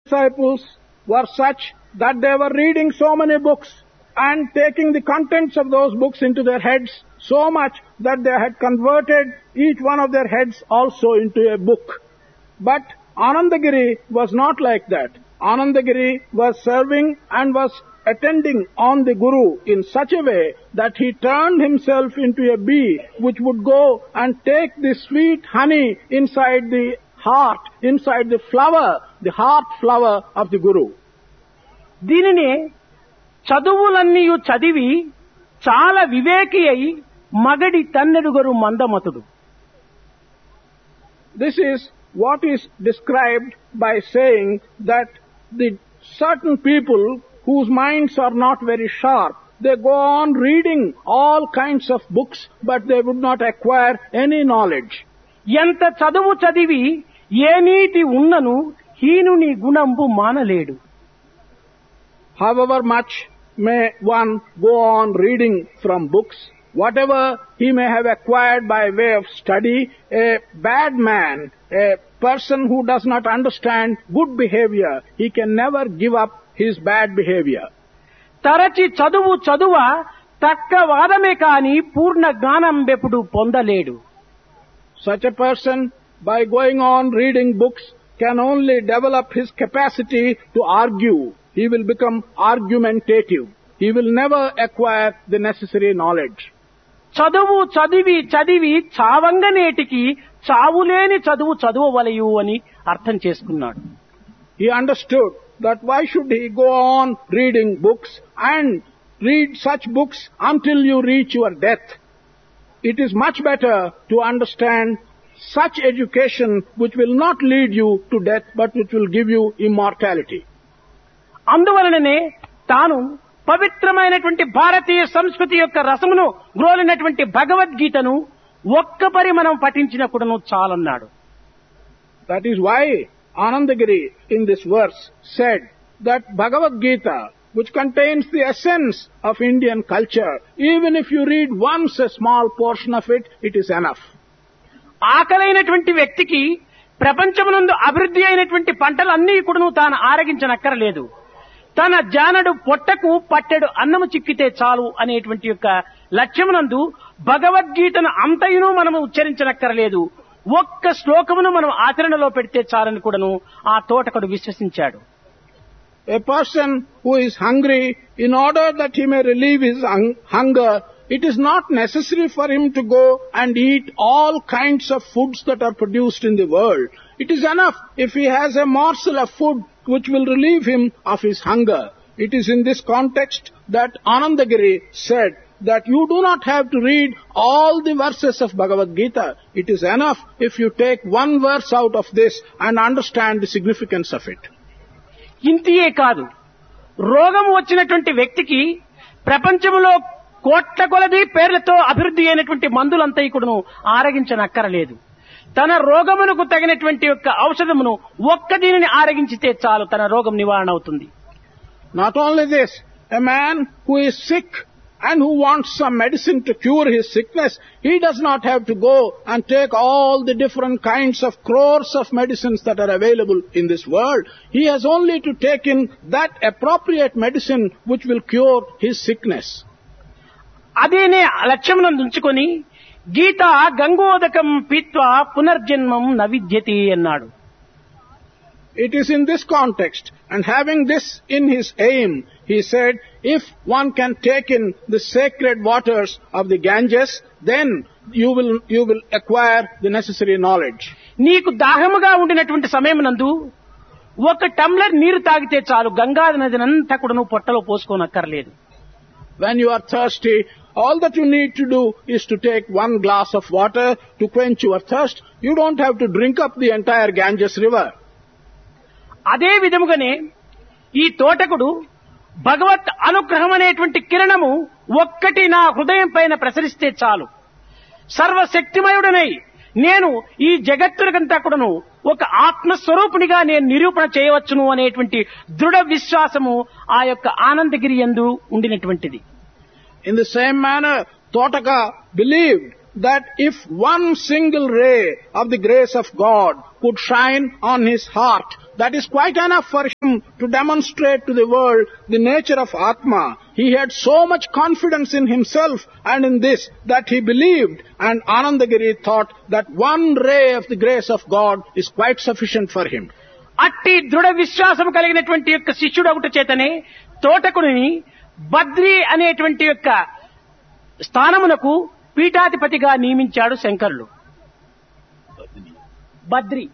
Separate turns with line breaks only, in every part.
disciples were such that they were reading so many books and taking the contents of those books into their heads so much that they had converted each one of their heads also into a book. But Anandagiri was not like that. Anandagiri was serving and was attending on the Guru in such a way that he turned himself into a bee which would go and take the sweet honey inside the heart, inside the flower, the heart flower of the Guru.
దీనినే చదువులన్నీయు చదివి చాలా వివేకి అయి మగడి తన్నెడుగరు మందమతుడు.
This is what is described by saying that the certain people whose minds are not very sharp, they go on reading all kinds of books, but they would not acquire any knowledge.
ఎంత చదువు చదివి ఏ నీతి ఉన్నను హీనుని గుణంబు మానలేడు.
However much may one go on reading from books, whatever he may have acquired by way of study, a bad man, a person who does not understand good behavior, he can never give up his bad behavior.
తరచి చదువు చదువ తక్క వాదమే కాని పూర్ణ జ్ఞానం బెప్పుడు పొందలేడు.
Such a person, by going on reading books, can only develop his capacity to argue. He will become argumentative. He will never acquire the necessary knowledge.
చదువు చదివి చదివి చావంగనేటికి చావులేని చదువు చదువవలయు అని అర్థం చేసుకున్నాడు.
He understood that why should he go on reading books and read such books until you reach your death. It is much better to understand such education which will not lead you to death but which will give you immortality.
అందువలననే తాను పవిత్రమైనటువంటి భారతీయ సంస్కృతి యొక్క రసమును గ్రోలినటువంటి భగవద్గీతను ఒక్కపరి మనం పఠించినప్పుడును చాలన్నాడు.
That is why Anandagiri in this verse said that Bhagavad Gita, which contains the essence of Indian culture, even if you read once a small portion of it, it is enough.
ఆకలైనటువంటి వ్యక్తికి ప్రపంచమునందు అభివృద్ధి అయినటువంటి పంటలన్నీ కూడాను తాను ఆరగించనక్కరలేదు. తన జానడు పొట్టకు పట్టెడు అన్నము చిక్కితే చాలు అనేటువంటి యొక్క లక్ష్యమునందు భగవద్గీతను అంతయును మనము ఉచ్చరించనక్కరలేదు. ఒక్క శ్లోకమును మనం ఆచరణలో పెడితే చాలని కూడాను ఆ తోటకుడు విశ్వసించాడు.
A person who is hungry, in order that he may relieve his hunger, it is not necessary for him to go and eat all kinds of foods that are produced in the world. It is enough if he has a morsel of food which will relieve him of his hunger. It is in this context that Anandagiri said that you do not have to read all the verses of Bhagavad Gita. It is enough if you take one verse out of this and understand the significance of it.
ఇంతియే కాదు, రోగం వచ్చినటువంటి వ్యక్తికి ప్రపంచంలో కోట్ల కొలది పేర్లతో అభివృద్ధి అయినటువంటి మందులంతా కూడాను ఆరగించనక్కరలేదు. తన రోగమునకు తగినటువంటి యొక్క ఔషధమును ఒక్క దీనిని ఆరగించితే చాలు, తన రోగం నివారణ అవుతుంది.
Not only this, a man who is sick and who wants some medicine to cure his sickness, he does not have to go and take all the different kinds of crores of medicines that are available in this world. He has only to take in that appropriate medicine which will cure his sickness.
అదేనే లక్ష్యమునందు ఉంచుకొని గీత గంగోదకం పీత్వా పునర్జన్మం నవిద్యతి అన్నాడు.
It is in this context, and having this in his aim, he said, if one can take in the sacred waters of the Ganges, then you will acquire the necessary knowledge.
నీకు దాహముగా ఉండినటువంటి సమయమునందు ఒక tumbler నీరు తాగితే చాలు, గంగా నదినంతా కూడా నువ్వు పొట్టలో పోసుకోనక్కర్లేదు.
When you are thirsty, all that you need to do is to take one glass of water to quench your thirst. You don't have to drink up the entire Ganges river.
అదే విధముగానే ఈ తోటకుడు భగవత్ అనుగ్రహం అనేటువంటి కిరణము ఒక్కటి నా హృదయం పైన ప్రసరిస్తే చాలు, సర్వశక్తిమయుడనై నేను ఈ జగత్తులకంతా కూడాను ఒక ఆత్మస్వరూపునిగా నేను నిరూపణ చేయవచ్చును అనేటువంటి దృఢ విశ్వాసము ఆ యొక్క ఆనందగిరి యందు ఉండినటువంటిది.
In the same manner, Totaka believed that if one single ray of the grace of God could shine on his heart, that is quite enough for him to demonstrate to the world the nature of Atma. He had so much confidence in himself and in this that he believed, and Anandagiri thought that one ray of the grace of God is quite sufficient for him.
అట్టి దృఢ విశ్వాసం కలిగినటువంటి యొక్క శిష్యుడు ఒకటి చేతనే తోటకుని బద్రి అనేటువంటి యొక్క స్థానమునకు పీఠాధిపతిగా నియమించాడు శంకరులు. Badri.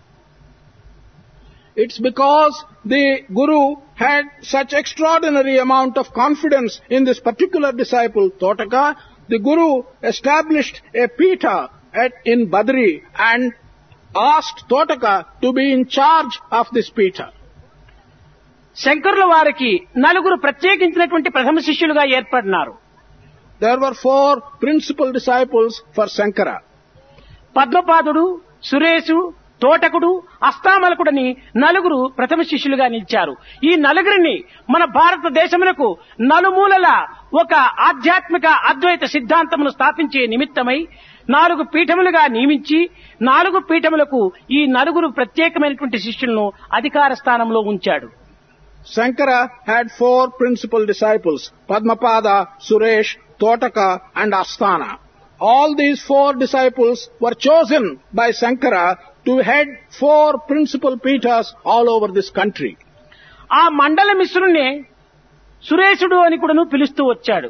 It's because the Guru had such extraordinary amount of confidence in this particular disciple, Totaka. The Guru established a Pitha in Badri and asked Totaka to be in charge of this Pitha.
శంకరుల వారికి నలుగురు ప్రత్యేకించినటువంటి ప్రథమ శిష్యులుగా ఏర్పడినారు.
There were 4 principal disciples for Shankara.
పద్మపాదుడు, సురేషు, తోటకుడు, అస్తామలకుడని నలుగురు ప్రథమ శిష్యులుగా నిలిచారు. ఈ నలుగురిని మన భారతదేశమునకు నలుమూలల ఒక ఆధ్యాత్మిక అద్వైత సిద్ధాంతమును స్థాపించే నిమిత్తమై 4 పీఠములుగా నియమించి 4 పీఠములకు ఈ నలుగురు ప్రత్యేకమైనటువంటి శిష్యులను అధికార స్థానంలో ఉంచాడు.
Shankara had 4 principal disciples, Padmapada, Suresh, Totaka and Asthana. All these 4 disciples were chosen by Shankara to head 4 principal pithas all over this country.
ఆ మండల మిశ్రుణ్ణి సురేషుడు అని కూడాను పిలుస్తూ వచ్చాడు.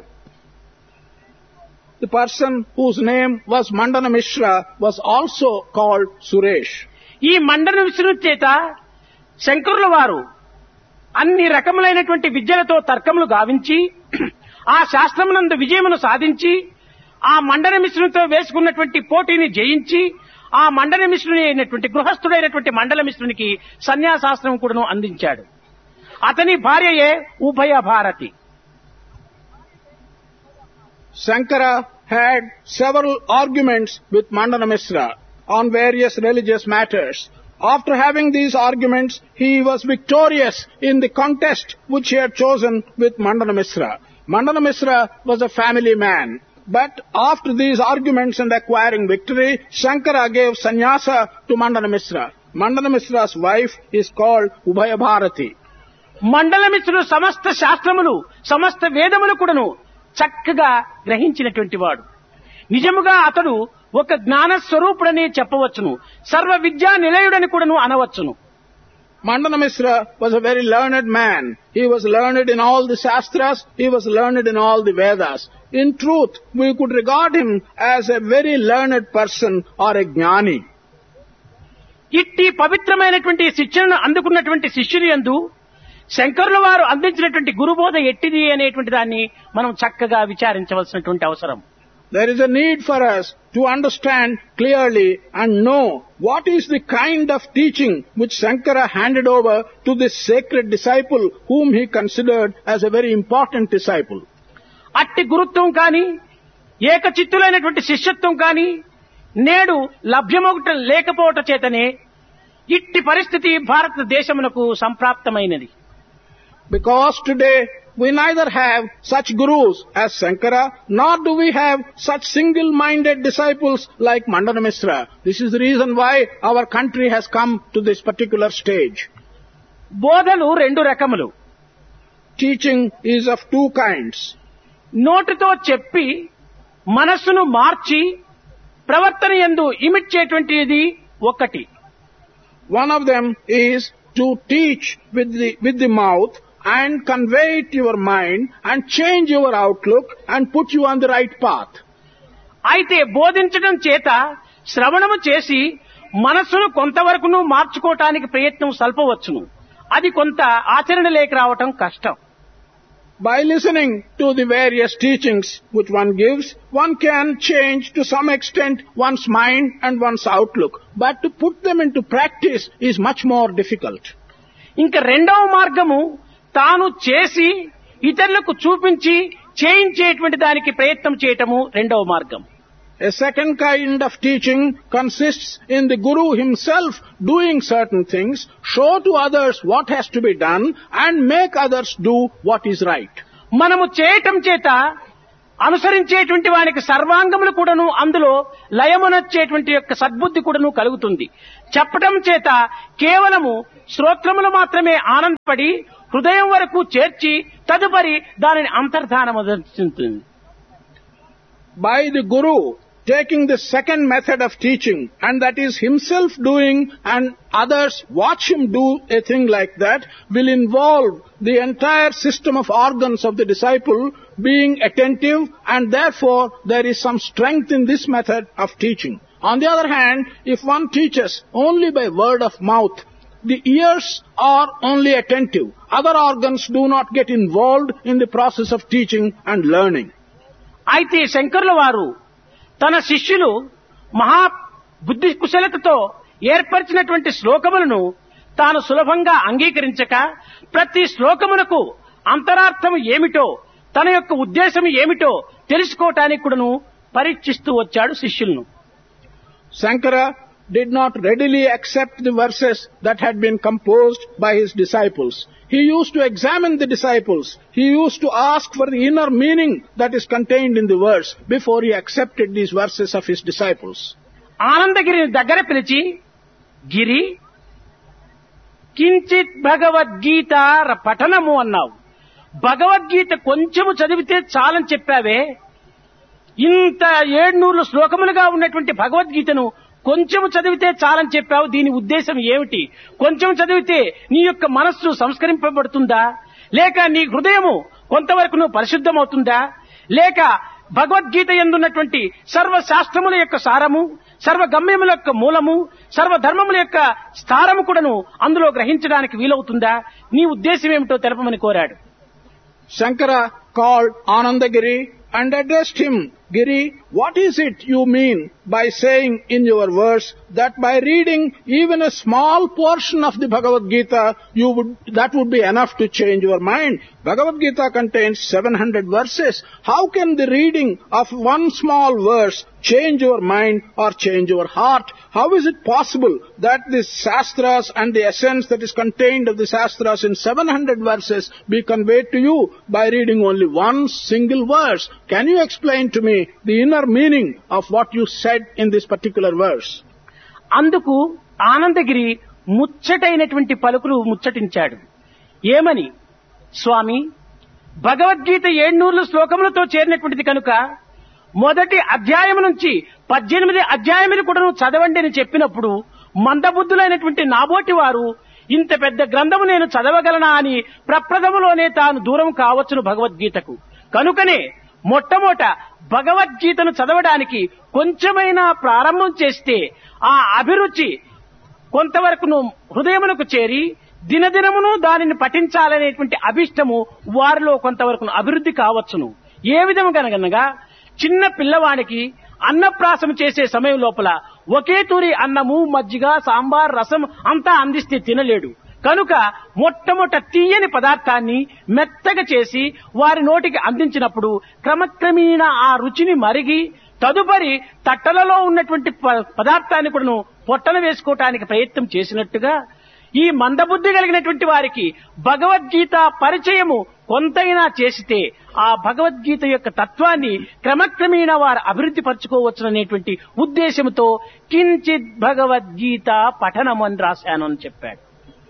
The person whose name was Mandana Mishra was also called Suresh.
ఈ మండల మిశ్రుని చేత శంకరుల వారు అన్ని రకములైనటువంటి విద్యలతో తర్కములు గావించి ఆ శాస్త్రమునందు విజయమును సాధించి ఆ మండన మిశ్రునితో వేసుకున్నటువంటి పోటీని జయించి ఆ మండన మిశ్రుని అయినటువంటి గృహస్థుడైనటువంటి మండల మిశ్రునికి సన్యాసాస్త్రం కూడాను అందించాడు. అతని భార్యయే ఉభయ Bharati.
Shankara had several arguments with Mandana Mishra on various religious matters. After having these arguments, he was victorious in the contest which he had chosen with Mandana Mishra. Mandana Mishra was a family man. But after these arguments and acquiring victory, Shankara gave sannyasa to Mandana Mishra. Mandana Mishra's wife is called Ubhaya Bharati.
మండల మిశ్రుడు సమస్త శాస్త్రములు సమస్త వేదములు కూడాను చక్కగా గ్రహించినటువంటి వాడు. నిజముగా అతడు ఒక జ్ఞాన స్వరూపుడని చెప్పవచ్చును. సర్వ విద్యా నిలయుడని కూడాను అనవచ్చును.
Mandana Mishra was a very learned man. He was learned in all the Shastras. He was learned in all the Vedas. In truth, we could regard him as a very learned person or a జ్ఞాని.
ఇట్టి పవిత్రమైనటువంటి శిక్షణను అందుకున్నటువంటి శిష్యుని యందు శంకరుల వారు అందించినటువంటి గురుబోధ ఎట్టిది అనేటువంటి దాన్ని మనం చక్కగా విచారించవలసినటువంటి అవసరం.
There is a need for us to understand clearly and know what is the kind of teaching which Shankara handed over to this sacred disciple whom he considered as a very important disciple.
అట్టి గురుత్వం కాని ఏకచిత్తులైనటువంటి శిష్యత్వం కాని నేడు లభ్యమవటం లేకపోవట చేతనే ఇట్టి పరిస్థితి భారతదేశమునకు సంప్రాప్తమైనది.
Because today we neither have such gurus as Shankara, nor do we have such single-minded disciples like Mandana Mishra. This is the reason why our country has come to this particular stage.
బోధలు 2 రకములు.
Teaching is of 2 kinds.
నోటితో చెప్పి మనస్సును మార్చి ప్రవర్తన యందు ఇమిడ్చేటువంటిది ఒకటి.
One of them is to teach with the mouth and convey it to your mind and change your outlook and put you on the right path.
అయితే బోధించడం చేత శ్రవణము చేసి మనస్సును కొంతవరకును మార్చుకోవటానికి ప్రయత్నం సల్పవచ్చును. అది కొంత ఆచరణ లేక రావటం కష్టం.
By listening to the various teachings which one gives, one can change to some extent one's mind and one's outlook. But to put them into practice is much more difficult.
ఇంకా రెండవ మార్గము తాను చేసి ఇతరులకు చూపించి చేయించేటువంటి దానికి ప్రయత్నం చేయటము రెండవ మార్గం.
A second kind of teaching consists in the Guru himself doing certain things, show to others what has to be done and make others do what is right.
మనము చేయటం చేత అనుసరించేటువంటి వానికి సర్వాంగములు కూడాను అందులో లయమునొచ్చేటువంటి యొక్క సద్బుద్ధి కూడాను కలుగుతుంది. చెప్పటం చేత కేవలము శ్రోత్రములు మాత్రమే ఆనందపడి హృదయం వరకు చేర్చి తదుపరి దానిని అంతర్ధానమవుతుంది.
By the Guru taking the second method of teaching, and that is himself doing and others watch him do a thing like that, will involve the entire system of organs of the disciple being attentive, and therefore there is some strength in this method of teaching. On the other hand, if one teaches only by word of mouth, the ears are only attentive. Other organs do not get involved in the process of teaching and learning.
అయితే శంకరుల వారు తన శిష్యులు మహా బుద్ధి కుశలతతో ఏర్పరిచినటువంటి శ్లోకములను తాను సులభంగా అంగీకరించక ప్రతి శ్లోకమునకు అంతరార్థము ఏమిటో తన యొక్క ఉద్దేశం ఏమిటో తెలుసుకోవటానికి కూడాను పరీక్షిస్తూ వచ్చాడు శిష్యులను.
Shankara did not readily accept the verses that had been composed by his disciples. He used to examine the disciples. He used to ask for the inner meaning that is contained in the verse before he accepted these verses of his disciples.
ఆనందగిరిని దగ్గర పిలిచి, గిరి కించిత్ భగవద్గీత పఠనము అన్నావు. భగవద్గీత కొంచెము చదివితే చాలని చెప్పావే, ఇంత 700 శ్లోకములుగా ఉన్నటువంటి భగవద్గీతను కొంచెము చదివితే చాలని చెప్పావు. దీని ఉద్దేశం ఏమిటి? కొంచెం చదివితే నీ యొక్క మనస్సు సంస్కరింపబడుతుందా, లేక నీ హృదయము కొంతవరకు నువ్వు పరిశుద్ధమవుతుందా, లేక భగవద్గీత యందున్నటువంటి సర్వశాస్త్రముల యొక్క సారము, సర్వగమ్యముల యొక్క మూలము, సర్వధర్మముల యొక్క స్థారము కూడాను అందులో గ్రహించడానికి వీలవుతుందా? నీ ఉద్దేశం ఏమిటో తెలపమని కోరాడు.
Shankara called Anandagiri and addressed him, Giri, what is it you mean by saying in your verse that by reading even a small portion of the Bhagavad Gita, that would be enough to change your mind? Bhagavad Gita contains 700 verses. How can the reading of one small verse change your mind or change your heart? How is it possible that the Shastras and the essence that is contained of the Shastras in 700 verses be conveyed to you by reading only one single verse? Can you explain to me the inner meaning of what you said in this particular verse?
అందుకు ఆనందగిరి ముచ్చటైనటువంటి పలుకులు ముచ్చటించాడు. ఏమని? స్వామి, భగవద్గీత 700 శ్లోకములతో చేరినటువంటిది కనుక మొదటి అధ్యాయం నుంచి 18 అధ్యాయములు కూడా చదవండి అని చెప్పినప్పుడు మందబుద్ధులైనటువంటి నాబోటి వారు ఇంత పెద్ద గ్రంథము నేను చదవగలనా అని ప్రప్రథములోనే తాను దూరం కావచ్చును భగవద్గీతకు. కనుకనే మొట్టమొదట భగవద్గీతను చదవడానికి కొంచెమైనా ప్రారంభం చేస్తే ఆ అభిరుచి కొంతవరకు హృదయమునకు చేరి దినదినమును దానిని పఠించాలనేటువంటి అభిష్టము వారిలో కొంతవరకు అభివృద్ధి కావచ్చును. ఏ విధంగా చిన్న పిల్లవానికి అన్నప్రాసం చేసే సమయం లోపల ఒకే తూరి అన్నము, మజ్జిగ, సాంబార్, రసం అంతా అందిస్తే తినలేడు. కనుక మొట్టమొదట తీయని పదార్థాన్ని మెత్తగా చేసి వారి నోటికి అందించినప్పుడు క్రమక్రమేణా ఆ రుచిని మరిగి తదుపరి తట్టలలో ఉన్నటువంటి పదార్థాన్ని కూడా పొట్టన వేసుకోవటానికి ప్రయత్నం చేసినట్టుగా ఈ మందబుద్ధి కలిగినటువంటి వారికి భగవద్గీత పరిచయము కొంతైనా చేసితే ఆ భగవద్గీత యొక్క తత్వాన్ని క్రమక్రమేణా వారు అభివృద్ధి పరచుకోవచ్చుననేటువంటి ఉద్దేశంతో కించిత్ భగవద్గీత పఠనం అని రాశాను అని చెప్పాడు.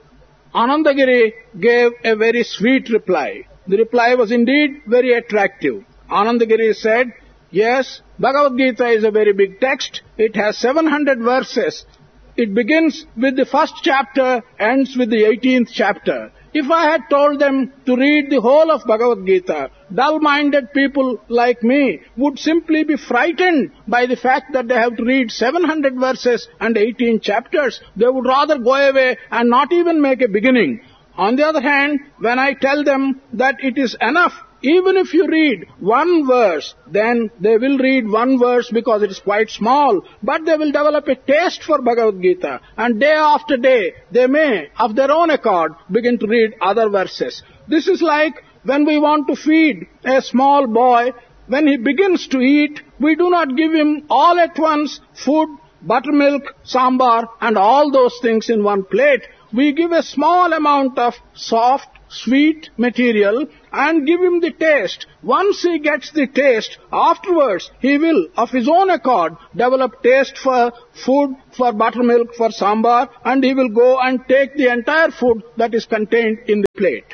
Anandagiri gave a very sweet reply. The reply was indeed very attractive. Anandagiri said, yes, Bhagavad Gita is a very big text. It has 700 verses. It begins with the first chapter, ends with the 18th chapter. If I had told them to read the whole of Bhagavad Gita, dull-minded people like me would simply be frightened by the fact that they have to read 700 verses and 18 chapters. They would rather go away and not even make a beginning. On the other hand, when I tell them that it is enough, even if you read one verse, then they will read one verse because it is quite small, but they will develop a taste for Bhagavad Gita, and day after day, they may, of their own accord, begin to read other verses. This is like when we want to feed a small boy. When he begins to eat, we do not give him all at once food, buttermilk, sambar, and all those things in one plate. we give a small amount of soft, sweet material and give him the taste. Once he gets the taste, afterwards he will, of his own accord, develop taste for food, for buttermilk, for sambar, and he will go and take the entire food that is contained in the plate.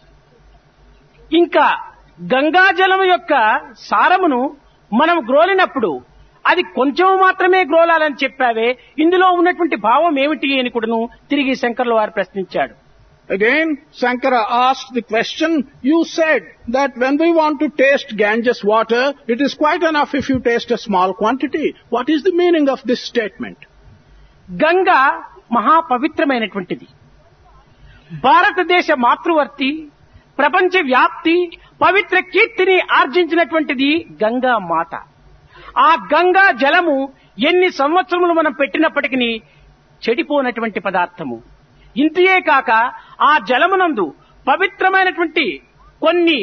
ఇంకా గంగాజలం యొక్క సారమును మనం గ్రోలినప్పుడు అది కొంచెం మాత్రమే గ్రోలాలని చెప్పావే, ఇందులో ఉన్నటువంటి భావం ఏమిటి అని కూడాను తిరిగి శంకర్ల వారు ప్రశ్నించాడు.
Again, Shankara asked the question, you said that when we want to taste Ganges water, it is quite enough if you taste a small quantity. What is the meaning of this statement?
Ganga మహాపవిత్రమైనటువంటిది. భారతదేశ మాతృవర్తి, ప్రపంచ వ్యాప్తి, పవిత్ర కీర్తిని ఆర్జించినటువంటిది గంగా మాత. ఆ గంగా జలము ఎన్ని సంవత్సరములు మనం పెట్టినప్పటికీ చెడిపోనటువంటి పదార్థము. ఇంతే కాక ఆ జలమునందు పవిత్రమైనటువంటి కొన్ని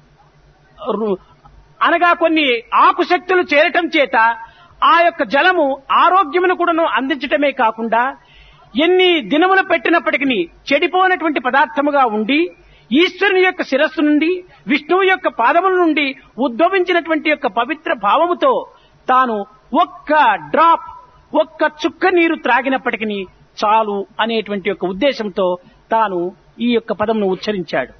ఆకుశక్తులు చేరటం చేత ఆ యొక్క జలము ఆరోగ్యమును కూడాను అందించటమే కాకుండా ఎన్ని దినములు పెట్టినప్పటికీ చెడిపోనటువంటి పదార్థముగా ఉండి ఈశ్వరుని యొక్క శిరస్సు నుండి, విష్ణువు యొక్క పాదముల నుండి ఉద్భవించినటువంటి యొక్క పవిత్ర భావముతో తాను ఒక్క డ్రాప్, ఒక్క చుక్క నీరు త్రాగినప్పటికీ చాలు అనేటువంటి యొక్క ఉద్దేశంతో తాను ఈ యొక్క పదమును ఉచ్చరించాడు.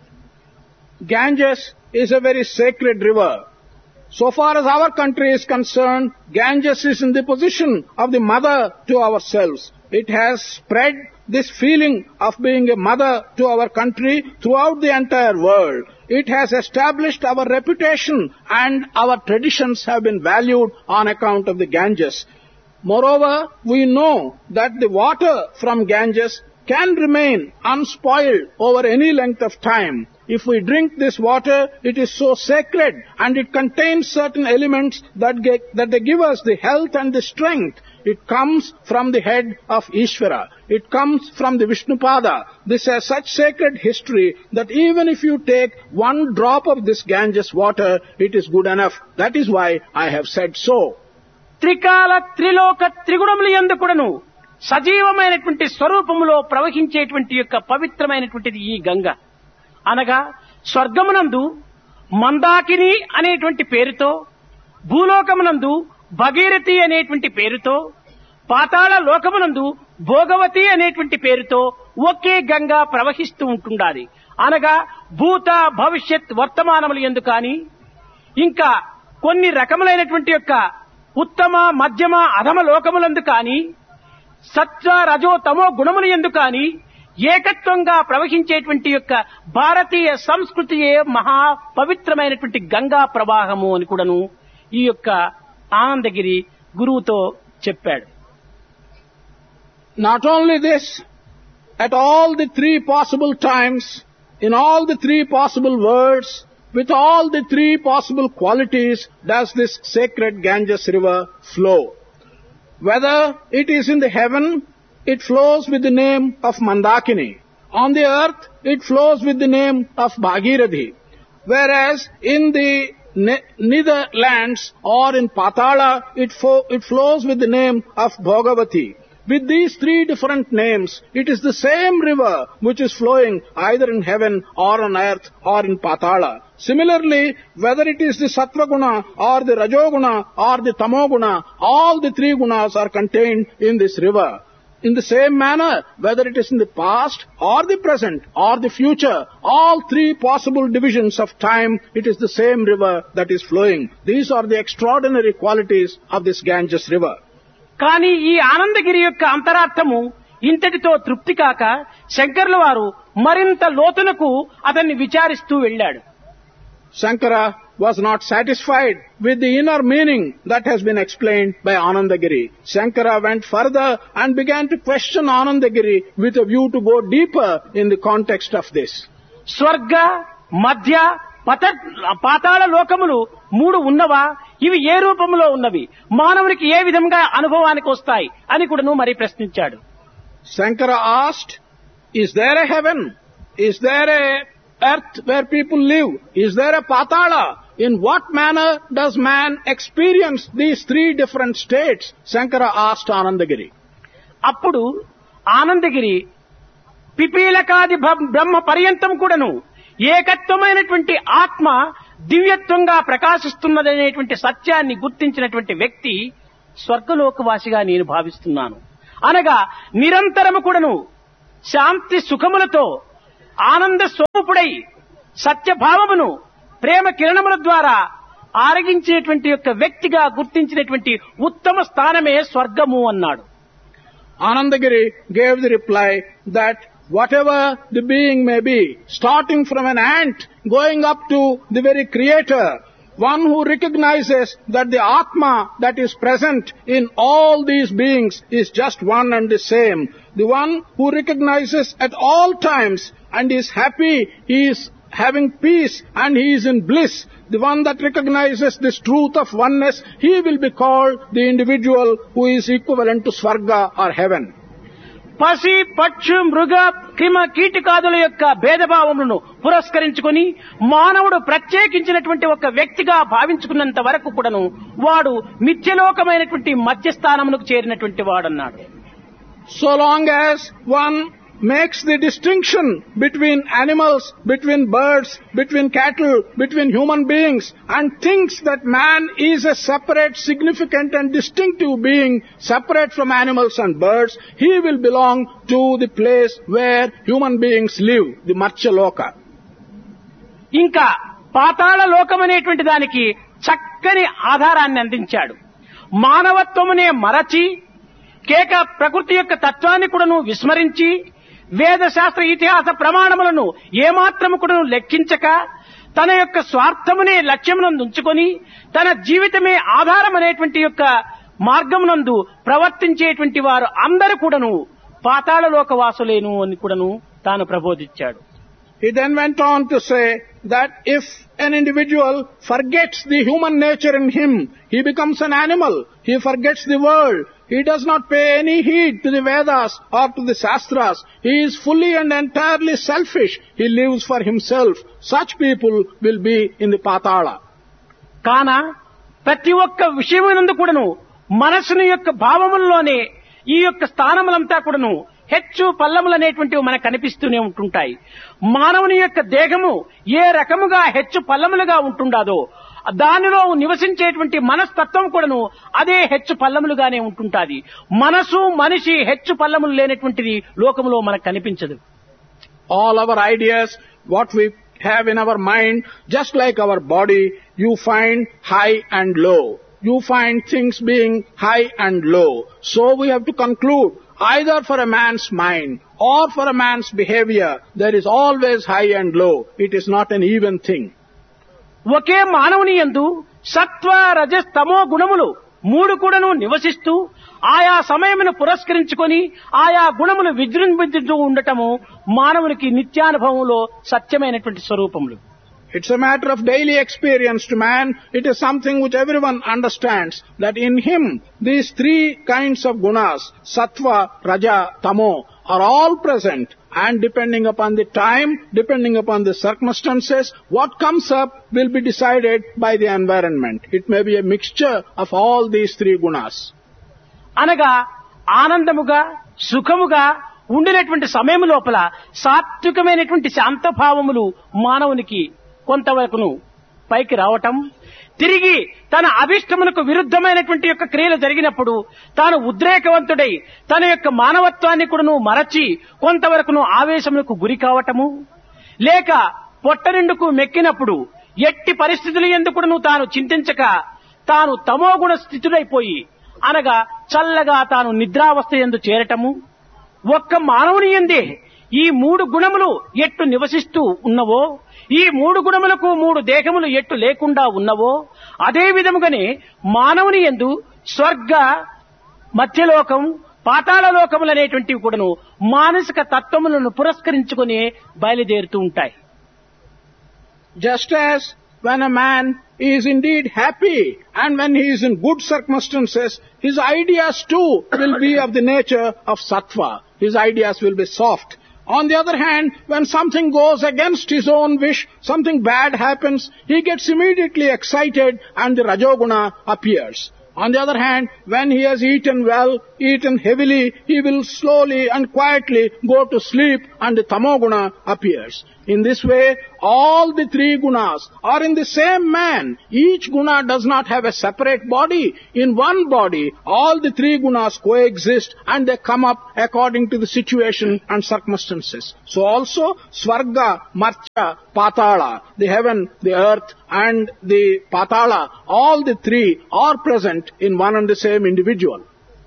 Ganges is a very sacred river. So far as our country is concerned, Ganges is in the position of the mother to ourselves. It has spread this feeling of being a mother to our country throughout the entire world. It has established our reputation and our traditions have been valued on account of the Ganges. Moreover, we know that the water from Ganges can remain unspoiled over any length of time. If we drink this water, it is so sacred and it contains certain elements that they give us the health and the strength. It comes from the head of Ishvara. It comes from the Vishnupada. This has such sacred history that even if you take one drop of this Ganges water, it is good enough. That is why I have said so.
త్రికాల త్రిలోక త్రిగుణములు యందు కూడాను సజీవమైనటువంటి స్వరూపములో ప్రవహించేటువంటి యొక్క పవిత్రమైనటువంటిది ఈ గంగ. అనగా స్వర్గమునందు మందాకిని అనేటువంటి పేరుతో, భూలోకమునందు భగీరథి అనేటువంటి పేరుతో, పాతాళ లోకమునందు భోగవతి అనేటువంటి పేరుతో ఒకే గంగా ప్రవహిస్తూ ఉంటుండాలి. అనగా భూత భవిష్యత్ వర్తమానములు యందు కానీ, ఇంకా కొన్ని రకములైనటువంటి యొక్క ఉత్తమ మధ్యమ అధమ లోకములందు కానీ, సత్వ రజో తమో గుణముల యందు కానీ ఏకత్వంగా ప్రవహించేటువంటి యొక్క భారతీయ సంస్కృతియే మహా పవిత్రమైనటువంటి గంగా ప్రవాహము అని కూడాను ఈ యొక్క ఆనందగిరి గురువుతో చెప్పాడు.
Not only this, at all the three possible times, in all the three possible worlds, with all the three possible qualities does this sacred Ganges river flow. Whether it is in the heaven, it flows with the name of Mandakini. On the earth, it flows with the name of Bhagirathi. Whereas in the nether lands or in Patala, it flows with the name of Bhogavati. With these three different names, it is the same river which is flowing either in heaven or on earth or in Patala. Similarly, whether it is the Sattva Guna or the Rajoguna or the Tamoguna, all the three gunas are contained in this river. In the same manner, whether it is in the past or the present or the future, all three possible divisions of time, it is the same river that is flowing. These are the extraordinary qualities of this Ganges river.
కానీ ఈ ఆనందగిరి యొక్క అంతరార్థము ఇంతటితో తృప్తి కాక శంకర్ల వారు మరింత లోతునకు అతన్ని విచారిస్తూ వెళ్ళాడు.
Shankara was not satisfied with the inner meaning that has been explained by Anandagiri. Shankara went further and began to question Anandagiri with a view to go deeper in the context of this.
స్వర్గ మధ్య పాతాళ లోకములు మూడు ఉన్నవా? ఇవి ఏ రూపంలో ఉన్నవి? మానవునికి ఏ విధంగా అనుభవానికి వస్తాయి అని కూడాను మరి ప్రశ్నించాడు.
Shankara asked, is there a heaven? Is there a earth where people live? Is there a Patala? In what manner does man experience these three different states? Shankara asked Anandagiri.
అప్పుడు ఆనందగిరి పిపీలకాది బ్రహ్మ పర్యంతం కూడాను ఏకత్వమైనటువంటి ఆత్మ దివ్యత్వంగా ప్రకాశిస్తున్నదనేటువంటి సత్యాన్ని గుర్తించినటువంటి వ్యక్తి స్వర్గలోకవాసిగా నేను భావిస్తున్నాను. అనగా నిరంతరము కూడాను శాంతి సుఖములతో ఆనంద స్వరూపుడై సత్యభావమును ప్రేమ కిరణముల ద్వారా ఆరగించేటువంటి యొక్క వ్యక్తిగా గుర్తించినటువంటి ఉత్తమ స్థానమే స్వర్గము అన్నాడు.
Anandagiri gave the reply that whatever the being may be, starting from an ant, going up to the very creator, one who recognizes that the Atma that is present in all these beings is just one and the same, the one who recognizes at all times and is happy, he is having peace and he is in bliss, the one that recognizes this truth of oneness, he will be called the individual who is equivalent to Swarga or heaven.
పశి పక్షు మృగ క్రిమ కీటకాదుల యొక్క భేదభావములను పురస్కరించుకొని మానవుడు ప్రత్యేకించినటువంటి ఒక వ్యక్తిగా భావించుకున్నంత వరకు కూడాను వాడు మిథ్యలోకమైనటువంటి మధ్యస్థానములకు చేరినటువంటి వాడన్నాడు.
So long as one makes the distinction between animals, between birds, between cattle, between human beings, and thinks that man is a separate, significant and distinctive being, separate from animals and birds, he will belong to the place where human beings live, the Martyaloka.
ఇంకా పాతాళ లోకం అనేటువంటి దానికి చక్కని ఆధారాన్ని అందించాడు. మానవత్వమునే మరచి కేక ప్రకృతి యొక్క తత్వాన్ని కూడాను విస్మరించి వేద శాస్త్ర ఇతిహాస ప్రమాణములను ఏమాత్రము కూడాను లెక్కించక తన యొక్క స్వార్థమునే లక్ష్యమునందు ఉంచుకొని తన జీవితమే ఆధారం అనేటువంటి యొక్క మార్గమునందు ప్రవర్తించేటువంటి వారు అందరూ కూడాను పాతాళ లోకవాసులేను అని కూడాను తాను ప్రబోధించాడు.
He then went on to say that if an individual forgets the human nature in him, he becomes an animal, he forgets the world, he does not pay any heed to the Vedas or to the Shastras, he is fully and entirely selfish, he lives for himself. Such people will be in the Patala.
కాన ప్రతి ఒక్క విషయమునందు కూడాను మనసుని యొక్క భావముల్లోనే ఈ యొక్క స్థానములంతా కూడాను హెచ్చు పల్లములనేటువంటివి మనకు కనిపిస్తూనే ఉంటుంటాయి. మానవుని యొక్క దేహము ఏ రకముగా హెచ్చు పల్లములుగా ఉంటుండాదో దానిలో నివసించేటువంటి మనస్తత్వం కూడాను అదే హెచ్చు పల్లములుగానే ఉంటుంటాది. మనసు మనిషి హెచ్చు పల్లములు లేనటువంటిది లోకములో మనకు కనిపించదు.
All our ideas, what we have in our mind, just like our body, you find high and low. You find things being high and low. So we have to conclude, either for a man's mind or for a man's behavior, there is always high and low. It is not an even thing.
ఒకే మానవుని యందు సత్వ రజస్ తమో గుణములు మూడు కూడాను నివసిస్తూ ఆయా సమయమును పురస్కరించుకొని ఆయా గుణములు విజృంభించుతూ ఉండటము మానవునికి నిత్యానుభవంలో సత్యమైనటువంటి స్వరూపములు.
It's a matter of daily experience to man. It is something which everyone understands, that in him these three kinds of gunas, sattva, raja, tamo, are all present, and depending upon the time, depending upon the circumstances, what comes up will be decided by the environment. It may be a mixture of all these three gunas.
అనగా ఆనందముగా సుఖముగా ఉండినటువంటి సమయం లోపల సాత్వికమైనటువంటి శాంతభావములు మానవునికి కొంతవరకును పైకి రావటం, తిరిగి తన అభిష్టమునకు విరుద్ధమైనటువంటి యొక్క క్రియలు జరిగినప్పుడు తాను ఉద్రేకవంతుడై తన యొక్క మానవత్వాన్ని కూడాను మరచి కొంతవరకును ఆవేశమునకు గురి కావటము, లేక పొట్ట నిండుకు మెక్కినప్పుడు ఎట్టి పరిస్థితులు ఎందుకును తాను చింతించక తాను తమోగుణ స్థితుడైపోయి అనగా చల్లగా తాను నిద్రావస్థ యందు చేరటము. ఒక్క మానవుని యందే ఈ మూడు గుణములు ఎట్టు నివసిస్తూ ఉన్నవో, ఈ మూడు గుణములకు మూడు దేహములు ఎట్టు లేకుండా ఉన్నవో, అదే విధముగానే మానవుని యందు స్వర్గ, మధ్యలోకం, పాతాళ లోకములనేటువంటివి కూడాను మానసిక తత్వములను పురస్కరించుకుని బయలుదేరుతూ ఉంటాయి.
Just as when a man is indeed happy and when he is in good circumstances, his ideas too will be of the nature of sattva. His ideas will be soft. On the other hand, when something goes against his own wish, something bad happens, he gets immediately excited and the rajoguna appears. On the other hand, when he has eaten well, eaten heavily, he will slowly and quietly go to sleep and the tamoguna appears. In this way, all the three gunas are in the same man. Each guna does not have a separate body. In one body, all the three gunas coexist and they come up according to the situation and circumstances. So also, Swarga, Marcha, Patala, the heaven, the earth and the Patala, all the three are present in one and the same individual.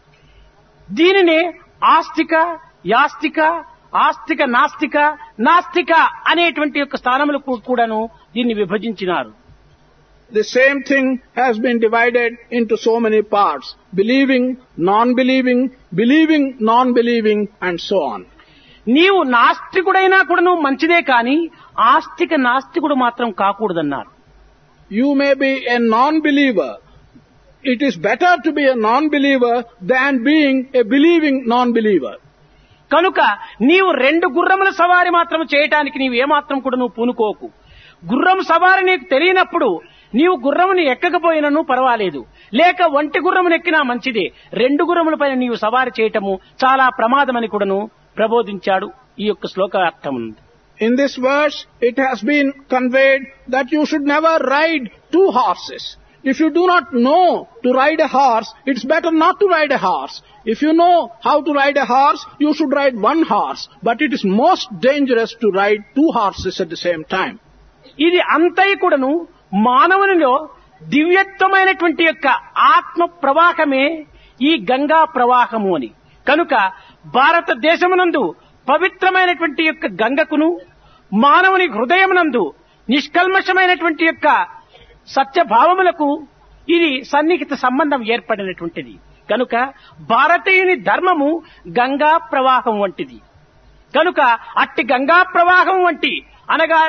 దీనినే ఆస్తిక, యాస్తిక, ఆస్తిక నాస్తిక, నాస్తిక అనేటువంటి యొక్క స్థానములకు కూడాను దీన్ని విభజించినారు.
The same thing has been divided into so many parts. Believing, non-believing, believing, non-believing and so on.
నీవు నాస్తికుడైనా కూడాను మంచిదే కానీ ఆస్తిక నాస్తికుడు మాత్రం కాకూడదన్నారు.
You may be a non-believer. It is better to be a non-believer than being a believing non-believer.
కనుక నీవు రెండు గుర్రముల సవారి మాత్రం చేయటానికి నీవు ఏమాత్రం కూడా నువ్వు పూనుకోకు. గుర్రం సవారి నీకు తెలియనప్పుడు నీవు గుర్రముని ఎక్కకపోయినను పర్వాలేదు, లేక ఒంటి గుర్రమును ఎక్కినా మంచిదే. రెండు గుర్రములపైన నీవు సవారి చేయటము చాలా ప్రమాదమని కూడాను ప్రబోధించాడు ఈ యొక్క శ్లోకార్థం.
In this verse, it has been conveyed that you should never ride two horses. If you do not know to ride a horse, it's better not to ride a horse. If you know how to ride a horse, you should ride one horse. But it is most dangerous to ride two horses at the same time.
ఇది అంతై కూడాను మానవునిలో దివ్యత్వమైనటువంటి యొక్క ఆత్మ ప్రవాహమే ఈ గంగా ప్రవాహము అని. కనుక భారతదేశమునందు పవిత్రమైనటువంటి యొక్క గంగకును మానవుని హృదయమునందు నిష్కల్మషమైనటువంటి యొక్క సత్యభావములకు ఇది సన్నిహిత సంబంధం ఏర్పడినటువంటిది. కనుక భారతీయుని ధర్మము గంగా ప్రవాహం వంటిది. కనుక అట్టి గంగా ప్రవాహం వంటి అనగా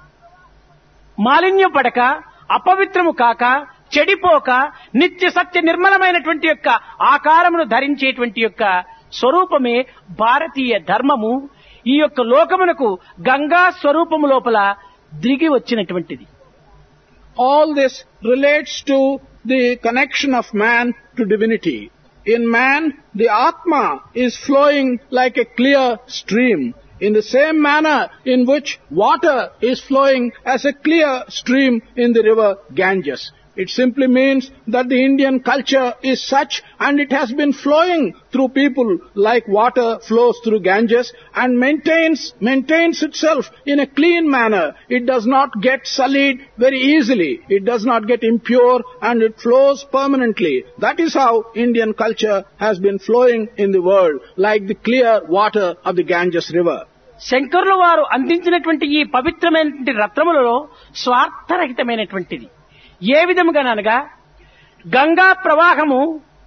మాలిన్యం పడక, అపవిత్రము కాక, చెడిపోక, నిత్య సత్య నిర్మలమైనటువంటి యొక్క ఆకారమును ధరించేటువంటి యొక్క స్వరూపమే భారతీయ ధర్మము. ఈ యొక్క లోకమునకు గంగా స్వరూపము లోపల దిగి వచ్చినటువంటిది.
All this relates to the connection of man to divinity. In man, the Atma is flowing like a clear stream, in the same manner in which water is flowing as a clear stream in the river Ganges. It simply means that the Indian culture is such and it has been flowing through people like water flows through Ganges and maintains itself in a clean manner. It does not get sullied very easily. It does not get impure and it flows permanently. That is how Indian culture has been flowing in the world like the clear water of the Ganges river.
శంకరుల వారు అందించినటువంటి ఈ పవిత్రమైనటువంటి రత్నములలో స్వార్థరహితమైనటువంటిది. ఏ విధముగానగా గంగా ప్రవాహము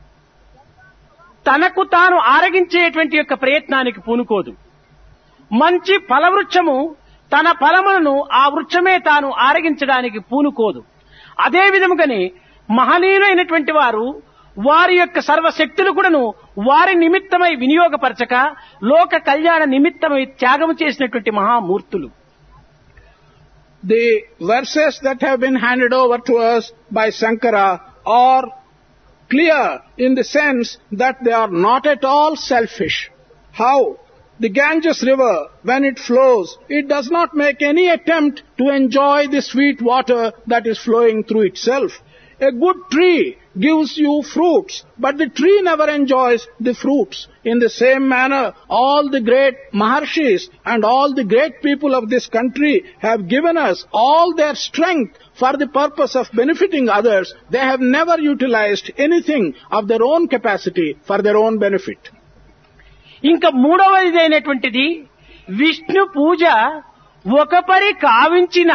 తనకు తాను ఆరగించేటువంటి యొక్క ప్రయత్నానికి పూనుకోదు. మంచి ఫలవృక్షము తన ఫలములను ఆ వృక్షమే తాను ఆరగించడానికి పూనుకోదు. అదే విధముగానే మహనీయులైనటువంటి వారు వారి యొక్క సర్వశక్తులు కూడాను వారి నిమిత్తమై వినియోగపరచక లోక కళ్యాణ నిమిత్తమై త్యాగము చేసినటువంటి మహామూర్తులు.
The verses that have been handed over to us by Shankara are clear in the sense that they are not at all selfish. How? The Ganges river, when it flows, it does not make any attempt to enjoy the sweet water that is flowing through itself. A good tree gives you fruits, but the tree never enjoys the fruits. In the same manner, all the great Maharshis and all the great people of this country have given us all their strength for the purpose of benefiting others. They have never utilized anything of their own capacity for their own benefit.
ఇంకా మూడవదైనటువంటిది విష్ణు పూజ ఒకపరి కావించిన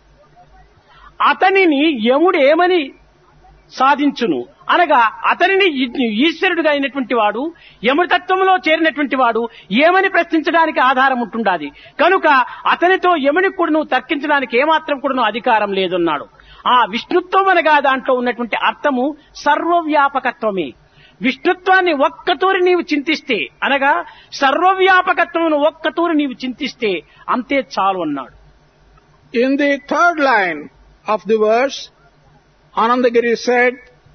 అతనిని యముడు ఏమని సాధించును అనగా అతనిని ఈశ్వరుడుగా అయినటువంటి వాడు యమతత్వంలో చేరినటువంటి వాడు ఏమని ప్రశ్నించడానికి ఆధారం ఉంటుండాది. కనుక అతనితో యముని కూడా తర్కించడానికి ఏమాత్రం కూడా అధికారం లేదన్నాడు. ఆ విష్ణుత్వం అనగా దాంట్లో ఉన్నటువంటి అర్థము సర్వవ్యాపకత్వమే. విష్ణుత్వాన్ని ఒక్కతూరి నీవు చింతిస్తే అనగా సర్వవ్యాపకత్వమును ఒక్కతూరి నీవు చింతిస్తే అంతే చాలు అన్నాడు.
In the third line of the verse, Anandagiri said,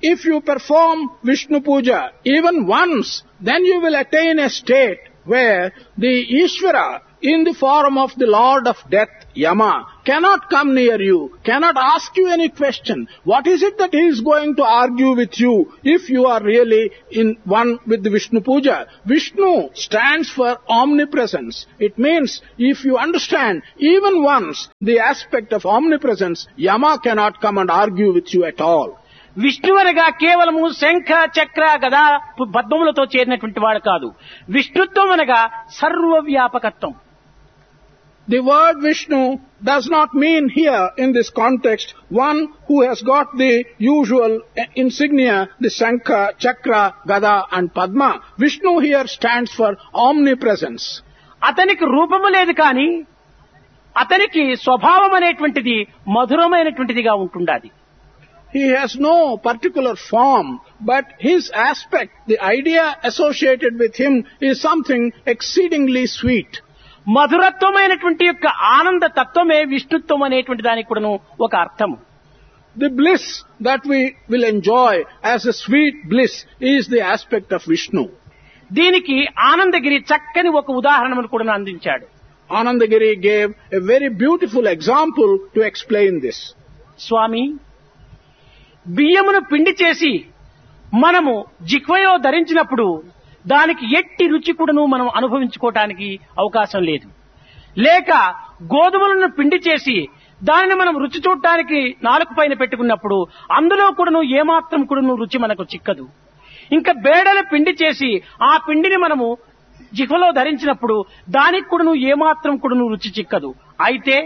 if you perform Vishnu Puja even once, then you will attain a state where the Ishvara in the form of the Lord of Death, Yama, cannot come near you, cannot ask you any question. What is it that he is going to argue with you if you are really in one with the Vishnu Puja? Vishnu stands for omnipresence. It means if you understand even once the aspect of omnipresence, Yama cannot come and argue with you at all.
Vishnu అనగా కేవలము శంఖ చక్ర గదా పద్మములతో చేరినటువంటి వాడు కాదు. విష్ణుత్వం అనగా సర్వవ్యాపకత్వం.
The word Vishnu does not mean here in this context one who has got the usual insignia, the Shankha, Chakra, Gada and Padma. Vishnu here stands for omnipresence.
అతనికి రూపము లేదు కానీ అతనికి స్వభావం అనేటువంటిది మధురమైనటువంటిదిగా ఉంటుండాలి.
He has no particular form, but his aspect, the idea associated with him is something exceedingly sweet.
మధురత్వమైనటువంటి యొక్క ఆనంద తత్వమే విష్ణుత్వం అనేటువంటి దానికి కూడాను ఒక అర్థము.
The bliss that we will enjoy as a sweet bliss is the aspect of Vishnu.
దీనికి ఆనందగిరి చక్కని ఒక ఉదాహరణను కూడా అందించాడు.
Anandagiri gave a very beautiful example to explain this.
స్వామి, బియ్యమును పిండి చేసి మనము జిహ్వయో ధరించినప్పుడు దానికి ఎట్టి రుచి కూడాను మనం అనుభవించుకోవటానికి అవకాశం లేదు. లేక గోధుమలను పిండి చేసి దానిని మనం రుచి చూడటానికి నాలుక పైన పెట్టుకున్నప్పుడు అందులో కూడాను ఏమాత్రం కూడాను రుచి మనకు చిక్కదు. ఇంకా బేడల పిండి చేసి ఆ పిండిని మనము జిహ్వలో ధరించినప్పుడు దానికి కూడాను ఏమాత్రం కూడాను రుచి చిక్కదు. అయితే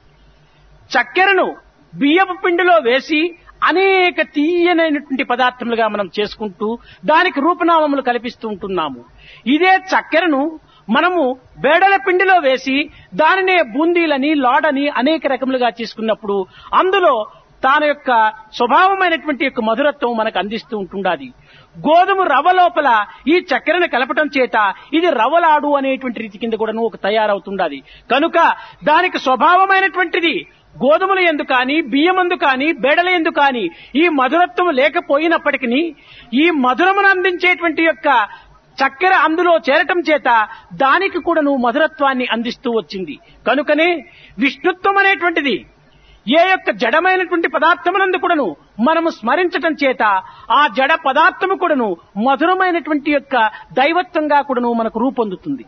చక్కెరను బియ్యపు పిండిలో వేసి అనేక తీయనైనటువంటి పదార్థములుగా మనం చేసుకుంటూ దానికి రూపనామములు కల్పిస్తూ ఉంటున్నాము. ఇదే చక్కెరను మనము బేడల పిండిలో వేసి దానినే బూందీలని లాడని అనేక రకములుగా చేసుకున్నప్పుడు అందులో తాను యొక్క స్వభావమైనటువంటి యొక్క మధురత్వం మనకు అందిస్తూ ఉంటుండాది. గోధుమ రవ్వ లోపల ఈ చక్కెరను కలపటం చేత ఇది రవ్వలాడు అనేటువంటి రీతి కింద కూడా ఒక తయారవుతుండాది. కనుక దానికి స్వభావమైనటువంటిది గోధుమల యందు కానీ బియ్యమందు కానీ బేడల యందు కానీ ఈ మధురత్వం లేకపోయినప్పటికీ ఈ మధురమును అందించేటువంటి యొక్క చక్కెర అందులో చేరటం చేత దానికి కూడాను మధురత్వాన్ని అందిస్తూ వచ్చింది. కనుకనే విష్ణుత్వం అనేటువంటిది ఏ యొక్క జడమైనటువంటి పదార్థమునందు కూడాను మనము స్మరించటం చేత ఆ జడ పదార్థము కూడాను మధురమైనటువంటి యొక్క దైవత్వంగా కూడాను మనకు రూపొందుతుంది.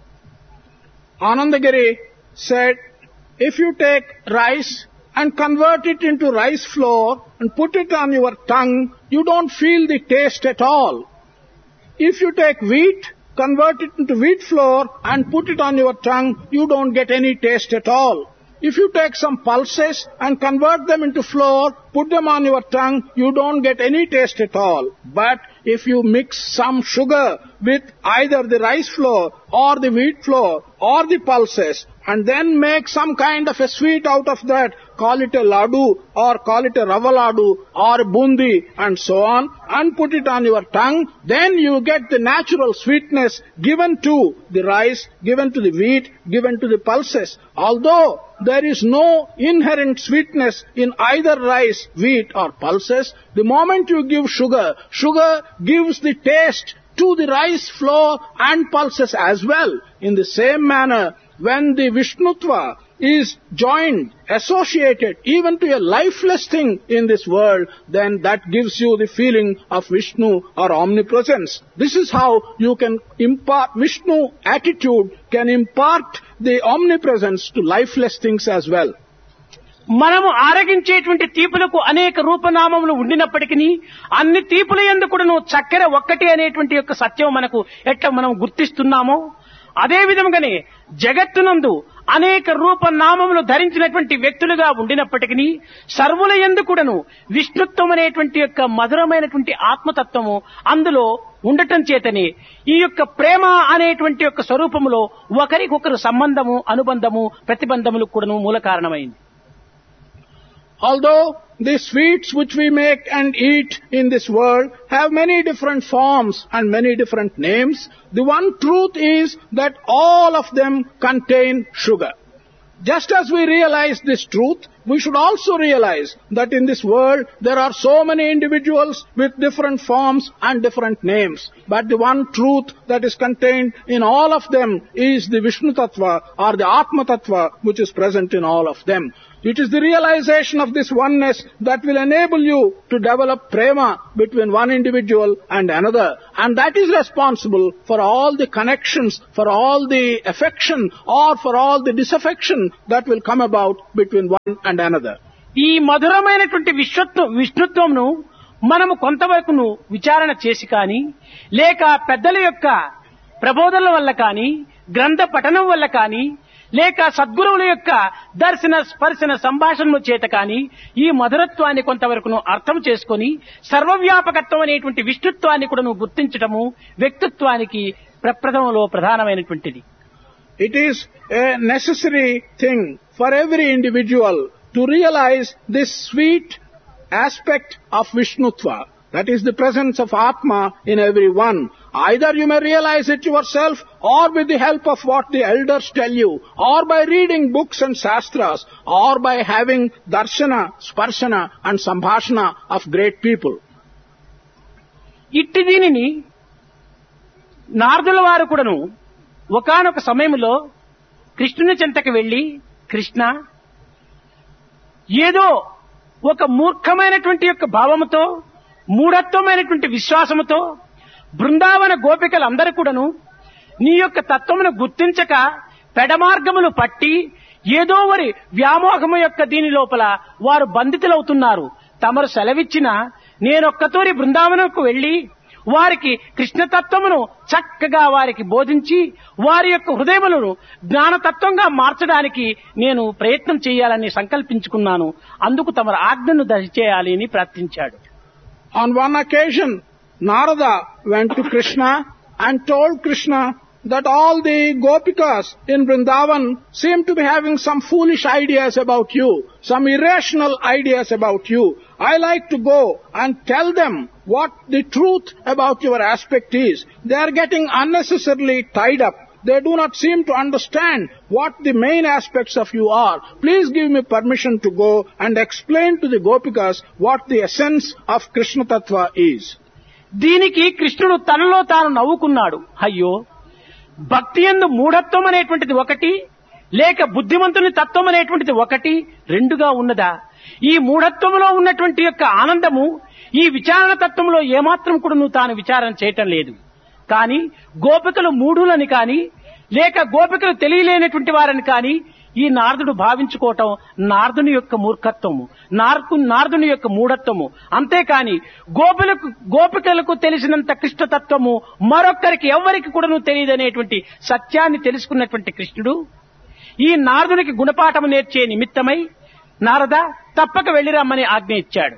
Anandagiri said, if you take rice and convert it into rice flour and put it on your tongue, you don't feel the taste at all. If you take wheat, convert it into wheat flour and put it on your tongue, you don't get any taste at all. If you take some pulses and convert them into flour, put them on your tongue, you don't get any taste at all. But if you mix some sugar with either the rice flour or the wheat flour or the pulses and then make some kind of a sweet out of that, call it a ladu or call it a rava ladu or bundi and so on, and put it on your tongue, then you get the natural sweetness given to the rice, given to the wheat, given to the pulses. Although there is no inherent sweetness in either rice, wheat or pulses, the moment you give sugar, sugar gives the taste to the rice flour and pulses as well. In the same manner, when the Vishnutva is joined, associated even to a lifeless thing in this world, then that gives you the feeling of Vishnu or omnipresence. This is how you can impart Vishnu attitude, can impart the omnipresence to lifeless things as well.
మనము ఆరగించేటువంటి తీపులకు అనేక రూపనామములు ఉండినప్పటికీ అన్ని తీపుల యందు కూడాను చక్కెర ఒక్కటి అనేటువంటి యొక్క సత్యం మనకు ఎట్లా మనం గుర్తిస్తున్నామో అదే విధంగానే జగత్తునందు అనేక రూపనామములు ధరించినటువంటి వ్యక్తులుగా ఉండినప్పటికీ సర్వుల యందు కూడాను విష్ణుత్వం అనేటువంటి యొక్క మధురమైనటువంటి ఆత్మతత్వము అందులో ఉండటం చేతనే ఈ యొక్క ప్రేమ అనేటువంటి యొక్క స్వరూపములో ఒకరికొకరు సంబంధము అనుబంధము ప్రతిబంధములు కూడాను మూల కారణమైంది.
Although the sweets which we make and eat in this world have many different forms and many different names, the one truth is that all of them contain sugar. Just as we realize this truth, we should also realize that in this world there are so many individuals with different forms and different names. But the one truth that is contained in all of them is the Vishnu Tattva or the Atma Tattva which is present in all of them. It is the realization of this oneness that will enable you to develop prema between one individual and another. And that is responsible for all the connections, for all the affection or for all the disaffection that will come about between one and another.
ఈ మధురమైనటువంటి విష్ణుత్వంను మనము కొంతవరకును విచారణ చేసి కానీ లేక పెద్దల యొక్క ప్రబోధనల వల్ల కానీ గ్రంథ పఠనం వల్ల కానీ లేక సద్గురువుల యొక్క దర్శన స్పర్శన సంభాషణల చేత కానీ ఈ మధురత్వాన్ని కొంతవరకును అర్థం చేసుకొని సర్వవ్యాపకత్వం అనేటువంటి విష్ణుత్వాన్ని కూడా గుర్తించడము వ్యక్తిత్వానికి ప్రప్రథమంలో ప్రధానమైనటువంటిది.
It is a necessary thing for every individual to realize this sweet aspect of Vishnutva. That is the presence of Atma in everyone. Either you may realize it yourself or with the help of what the elders tell you, or by reading books and shastras, or by having darshana, sparshana and sambhashana of great people.
ఇట్టి దీనిని నారదుల వారు కూడాను ఒకానొక సమయంలో కృష్ణుని చెంతకు వెళ్లి, కృష్ణ, ఏదో ఒక మూర్ఖమైనటువంటి యొక్క భావముతో మూఢత్వమైనటువంటి విశ్వాసముతో బృందావన గోపికలందరూ కూడాను నీ యొక్క తత్వమును గుర్తించక పెడమార్గములు పట్టి ఏదో వరి వ్యామోహము యొక్క దీని లోపల వారు బంధితులవుతున్నారు. తమరు సెలవిచ్చిన నేనొక్కతూరి బృందావనకు వెళ్లి వారికి కృష్ణతత్వమును చక్కగా వారికి బోధించి వారి యొక్క హృదయములను జ్ఞానతత్వంగా మార్చడానికి నేను ప్రయత్నం చేయాలని సంకల్పించుకున్నాను. అందుకు తమరు ఆజ్ఞను దయచేయాలి అని ప్రార్థించాడు.
On one occasion, Narada went to Krishna and told Krishna that all the gopikas in Vrindavan seem to be having some foolish ideas about you, some irrational ideas about you. I like to go and tell them what the truth about your aspect is. They are getting unnecessarily tied up. They do not seem to understand what the main aspects of you are. Please give me permission to go and explain to the gopikas what the essence of Krishna Tattva is.
దీనికి కృష్ణుడు తనలో తాను నవ్వుకున్నాడు. అయ్యో, భక్తి యందు మూఢత్వం అనేటువంటిది ఒకటి, లేక బుద్ధిమంతుని తత్వం అనేటువంటిది ఒకటి, రెండుగా ఉన్నదా? ఈ మూఢత్వంలో ఉన్నటువంటి యొక్క ఆనందము ఈ విచారణ తత్వంలో ఏమాత్రం కూడా తాను విచారణ చేయటం లేదు. కానీ గోపికలు మూఢులని కానీ లేక గోపికలు తెలియలేనటువంటి వారని కానీ ఈ నారదుడు భావించుకోవటం నారదుని యొక్క మూర్ఖత్వము, నారదుని యొక్క మూఢత్వము. అంతేకాని గోపికలకు తెలిసినంత కృష్ణతత్వము మరొక్కరికి ఎవ్వరికి కూడా తెలియదనేటువంటి సత్యాన్ని తెలుసుకున్నటువంటి కృష్ణుడు ఈ నారదునికి గుణపాఠము నేర్చే నిమిత్తమై నారద తప్పక వెళ్లిరమ్మని ఆజ్ఞ ఇచ్చాడు.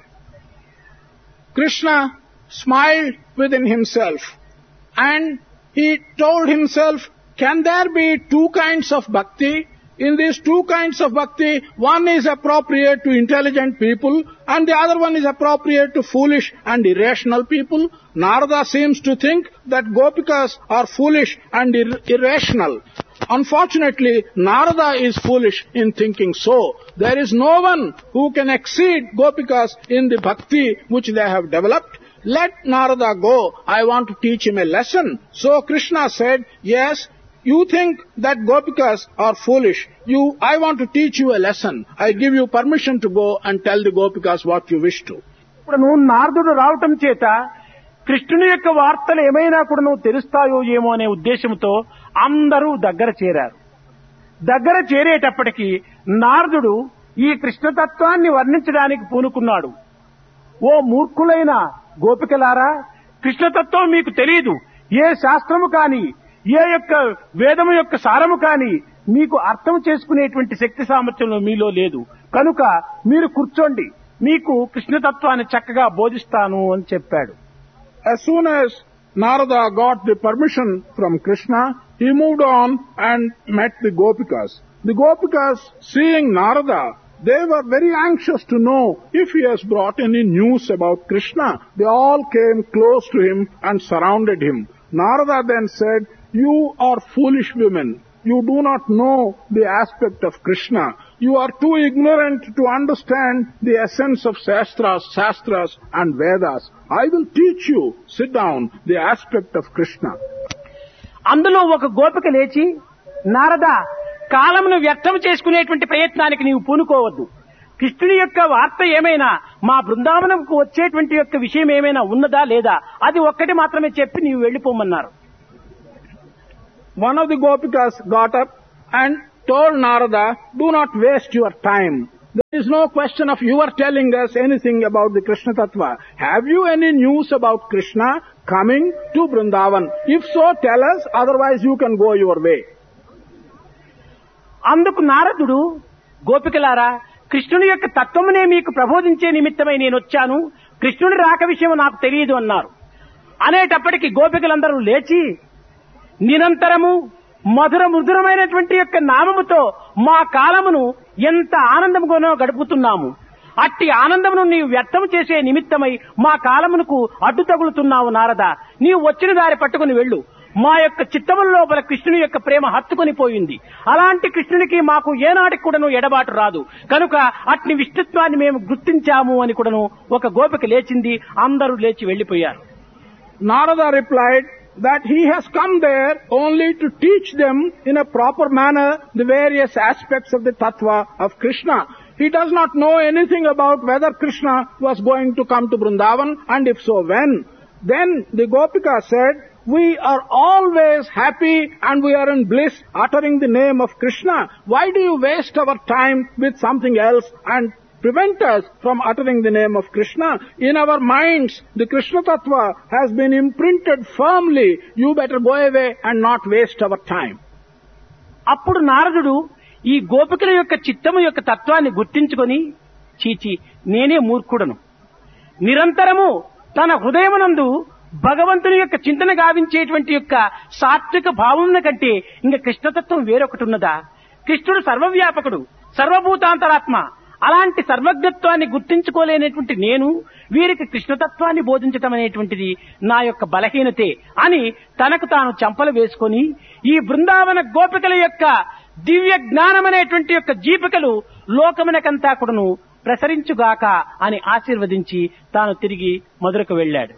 Krishna smiled within himself and he told himself, can there be two kinds of bhakti? In these two kinds of bhakti, one is appropriate to intelligent people and the other one is appropriate to foolish and irrational people. Narada seems to think that gopikas are foolish and irrational. Unfortunately, Narada is foolish in thinking so. There is no one who can exceed gopikas in the bhakti which they have developed. Let Narada go. I want to teach him a lesson. So Krishna said, yes, you think that gopikas are foolish. I want to teach you a lesson. I give you permission to go and tell the gopikas what you wish to.
ఇప్పుడు నువ్వు నారదుడు రావటం చేత కృష్ణుని యొక్క వార్తలు ఏమైనా కూడా నువ్వు తెలుస్తాయో ఏమో అనే ఉద్దేశంతో అందరూ దగ్గర చేరారు. దగ్గర చేరేటప్పటికీ నారదుడు ఈ కృష్ణతత్వాన్ని వర్ణించడానికి పూనుకున్నాడు. ఓ మూర్ఖులైన గోపికలారా, కృష్ణతత్వం మీకు తెలియదు. ఏ శాస్త్రము కాని ఏ యొక్క వేదము యొక్క సారము కాని మీకు అర్థం చేసుకునేటువంటి శక్తి సామర్థ్యం మీలో లేదు. కనుక మీరు కూర్చోండి, మీకు కృష్ణతత్వాన్ని చక్కగా బోధిస్తాను అని చెప్పాడు.
As soon as Narada got the permission from Krishna, he moved on and met the gopikas. The gopikas, seeing Narada, they were very anxious to know if he has brought any news about Krishna. They all came close to him and surrounded him. Narada then said, you are foolish women. you do not know the aspect of Krishna. You are too ignorant to understand the essence of Shastras and Vedas. I will teach you, sit down, the aspect of Krishna.
అందులో ఒక గోపిక లేచి, నారద, కాలమును వ్యర్థం చేసుకునేటువంటి ప్రయత్నానికి నీవు పూనుకోవద్దు. కృష్ణుని యొక్క వార్త ఏమైనా, మా బృందావనంకు వచ్చేటువంటి యొక్క విషయం ఏమైనా ఉన్నదా లేదా, అది ఒక్కటి మాత్రమే చెప్పి నీవు వెళ్లిపోమన్నారు.
One of the Gopikas got up and told Narada, do not waste your time. There is no question of you are telling us anything about the Krishna Tattva. Have you any news about Krishna coming to Vrindavan? If so, tell us, otherwise you can go your way.
అందుకు నారదుడు, గోపికలారా, కృష్ణుని యొక్క తత్వమునే మీకు ప్రబోధించే నిమిత్తమై నేను వచ్చాను, కృష్ణుని రాక విషయం నాకు తెలియదు అన్నారు. అనేటప్పటికి గోపికలందరూ లేచి, నిరంతరము మధుర మృదురమైనటువంటి యొక్క నామముతో మా కాలమును ఎంత ఆనందముగానో గడుపుతున్నాము, అట్టి ఆనందమును నీవు వ్యర్థం చేసే నిమిత్తమై మా కాలమునకు అడ్డు తగులుతున్నావు నారద, నీవు వచ్చిన దారి పట్టుకుని వెళ్ళు. మా యొక్క చిత్తముల లోపల కృష్ణుని యొక్క ప్రేమ హత్తుకొని పోయింది. అలాంటి కృష్ణునికి మాకు ఏనాటికి కూడాను ఎడబాటు రాదు కనుక అట్టి విష్ణుత్వాన్ని మేము గుర్తించాము అని కూడాను ఒక గోపిక లేచింది. అందరూ లేచి వెళ్లిపోయారు.
Narada replied that he has come there only to teach them in a proper manner the various aspects of the tattva of Krishna. He does not know anything about whether Krishna was going to come to Vrindavan, and if so, when. Then the Gopika said, we are always happy and we are in bliss uttering the name of Krishna. Why do you waste our time with something else and prevent us from uttering the name of Krishna? In our minds, the Krishna Tattva has been imprinted firmly. You better go away and not waste our time.
అప్పుడు నారదుడు ఈ గోపికల యొక్క చిత్తము యొక్క తత్వాన్ని గుర్తించుకొని, చీచి, నేనే మూర్ఖుడను, నిరంతరము తన హృదయమునందు భగవంతుని యొక్క చింతన గావించేటువంటి యొక్క సాత్విక భావమున కంటే ఇంకా కృష్ణతత్వం వేరొకటి ఉన్నదా? కృష్ణుడు సర్వవ్యాపకుడు, సర్వభూతాంతరాత్మ. అలాంటి సర్వజ్ఞత్వాన్ని గుర్తించుకోలేనటువంటి నేను వీరికి కృష్ణతత్వాన్ని బోధించటం అనేటువంటిది నా యొక్క బలహీనతే అని తనకు తాను చెంపలు వేసుకొని, ఈ బృందావన గోపికల యొక్క దివ్య జ్ఞానం అనేటువంటి యొక్క జీపికలు లోకమునకంతా కూడాను ప్రసరించుగాక అని ఆశీర్వదించి తాను తిరిగి మధురకు వెళ్ళాడు.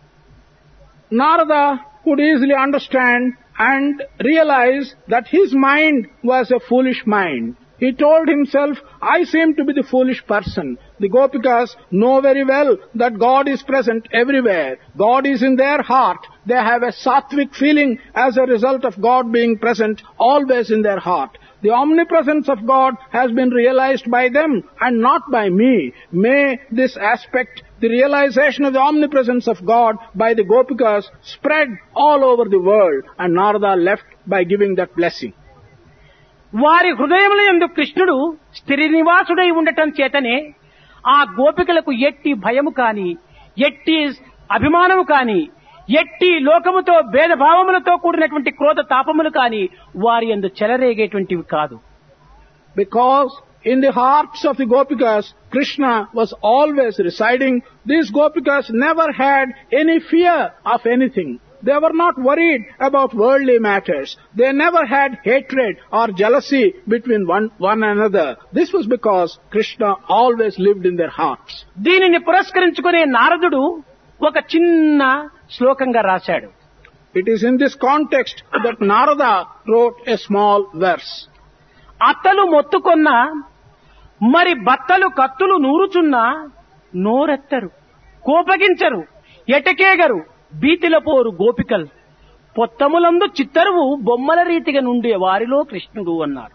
Narada could easily understand and realize that his mind was a foolish mind. He told himself, I seem to be the foolish person. The Gopikas know very well that God is present everywhere. God is in their heart. They have a sattvic feeling as a result of God being present always in their heart. The omnipresence of God has been realized by them and not by me. May this aspect, the realization of the omnipresence of God by the Gopikas, spread all over the world. And Narada left by giving that blessing.
వారి హృదయముల యందు కృష్ణుడు స్థిర నివాసుడై ఉండటం చేతనే ఆ గోపికలకు ఎట్టి భయము కాని, ఎట్టి అభిమానము కాని, ఎట్టి లోకముతో భేదభావములతో కూడినటువంటి క్రోధ తాపములు కాని వారి యందు చెలరేగేటువంటివి కాదు.
Because in the hearts of the Gopikas, Krishna was always residing. These Gopikas never had any fear of anything. They were not worried about worldly matters. They never had hatred or jealousy between one another. This was because Krishna always lived in their hearts.
దీనిని పురస్కరించుకునే నారదుడు ఒక చిన్న శ్లోకంగా రాశాడు.
It is in this context that Narada wrote a small verse.
అత్తలు మొత్తుకొన్న మరి బత్తలు కత్తులు నూరుచున్నా నోరెత్తరు, కోపగించరు, ఎటకేగరు బీతిల పోరు గోపికల్, పొత్తములందు చిత్తరువు బొమ్మల రీతిగా నుండే వారిలో కృష్ణుడు అన్నారు.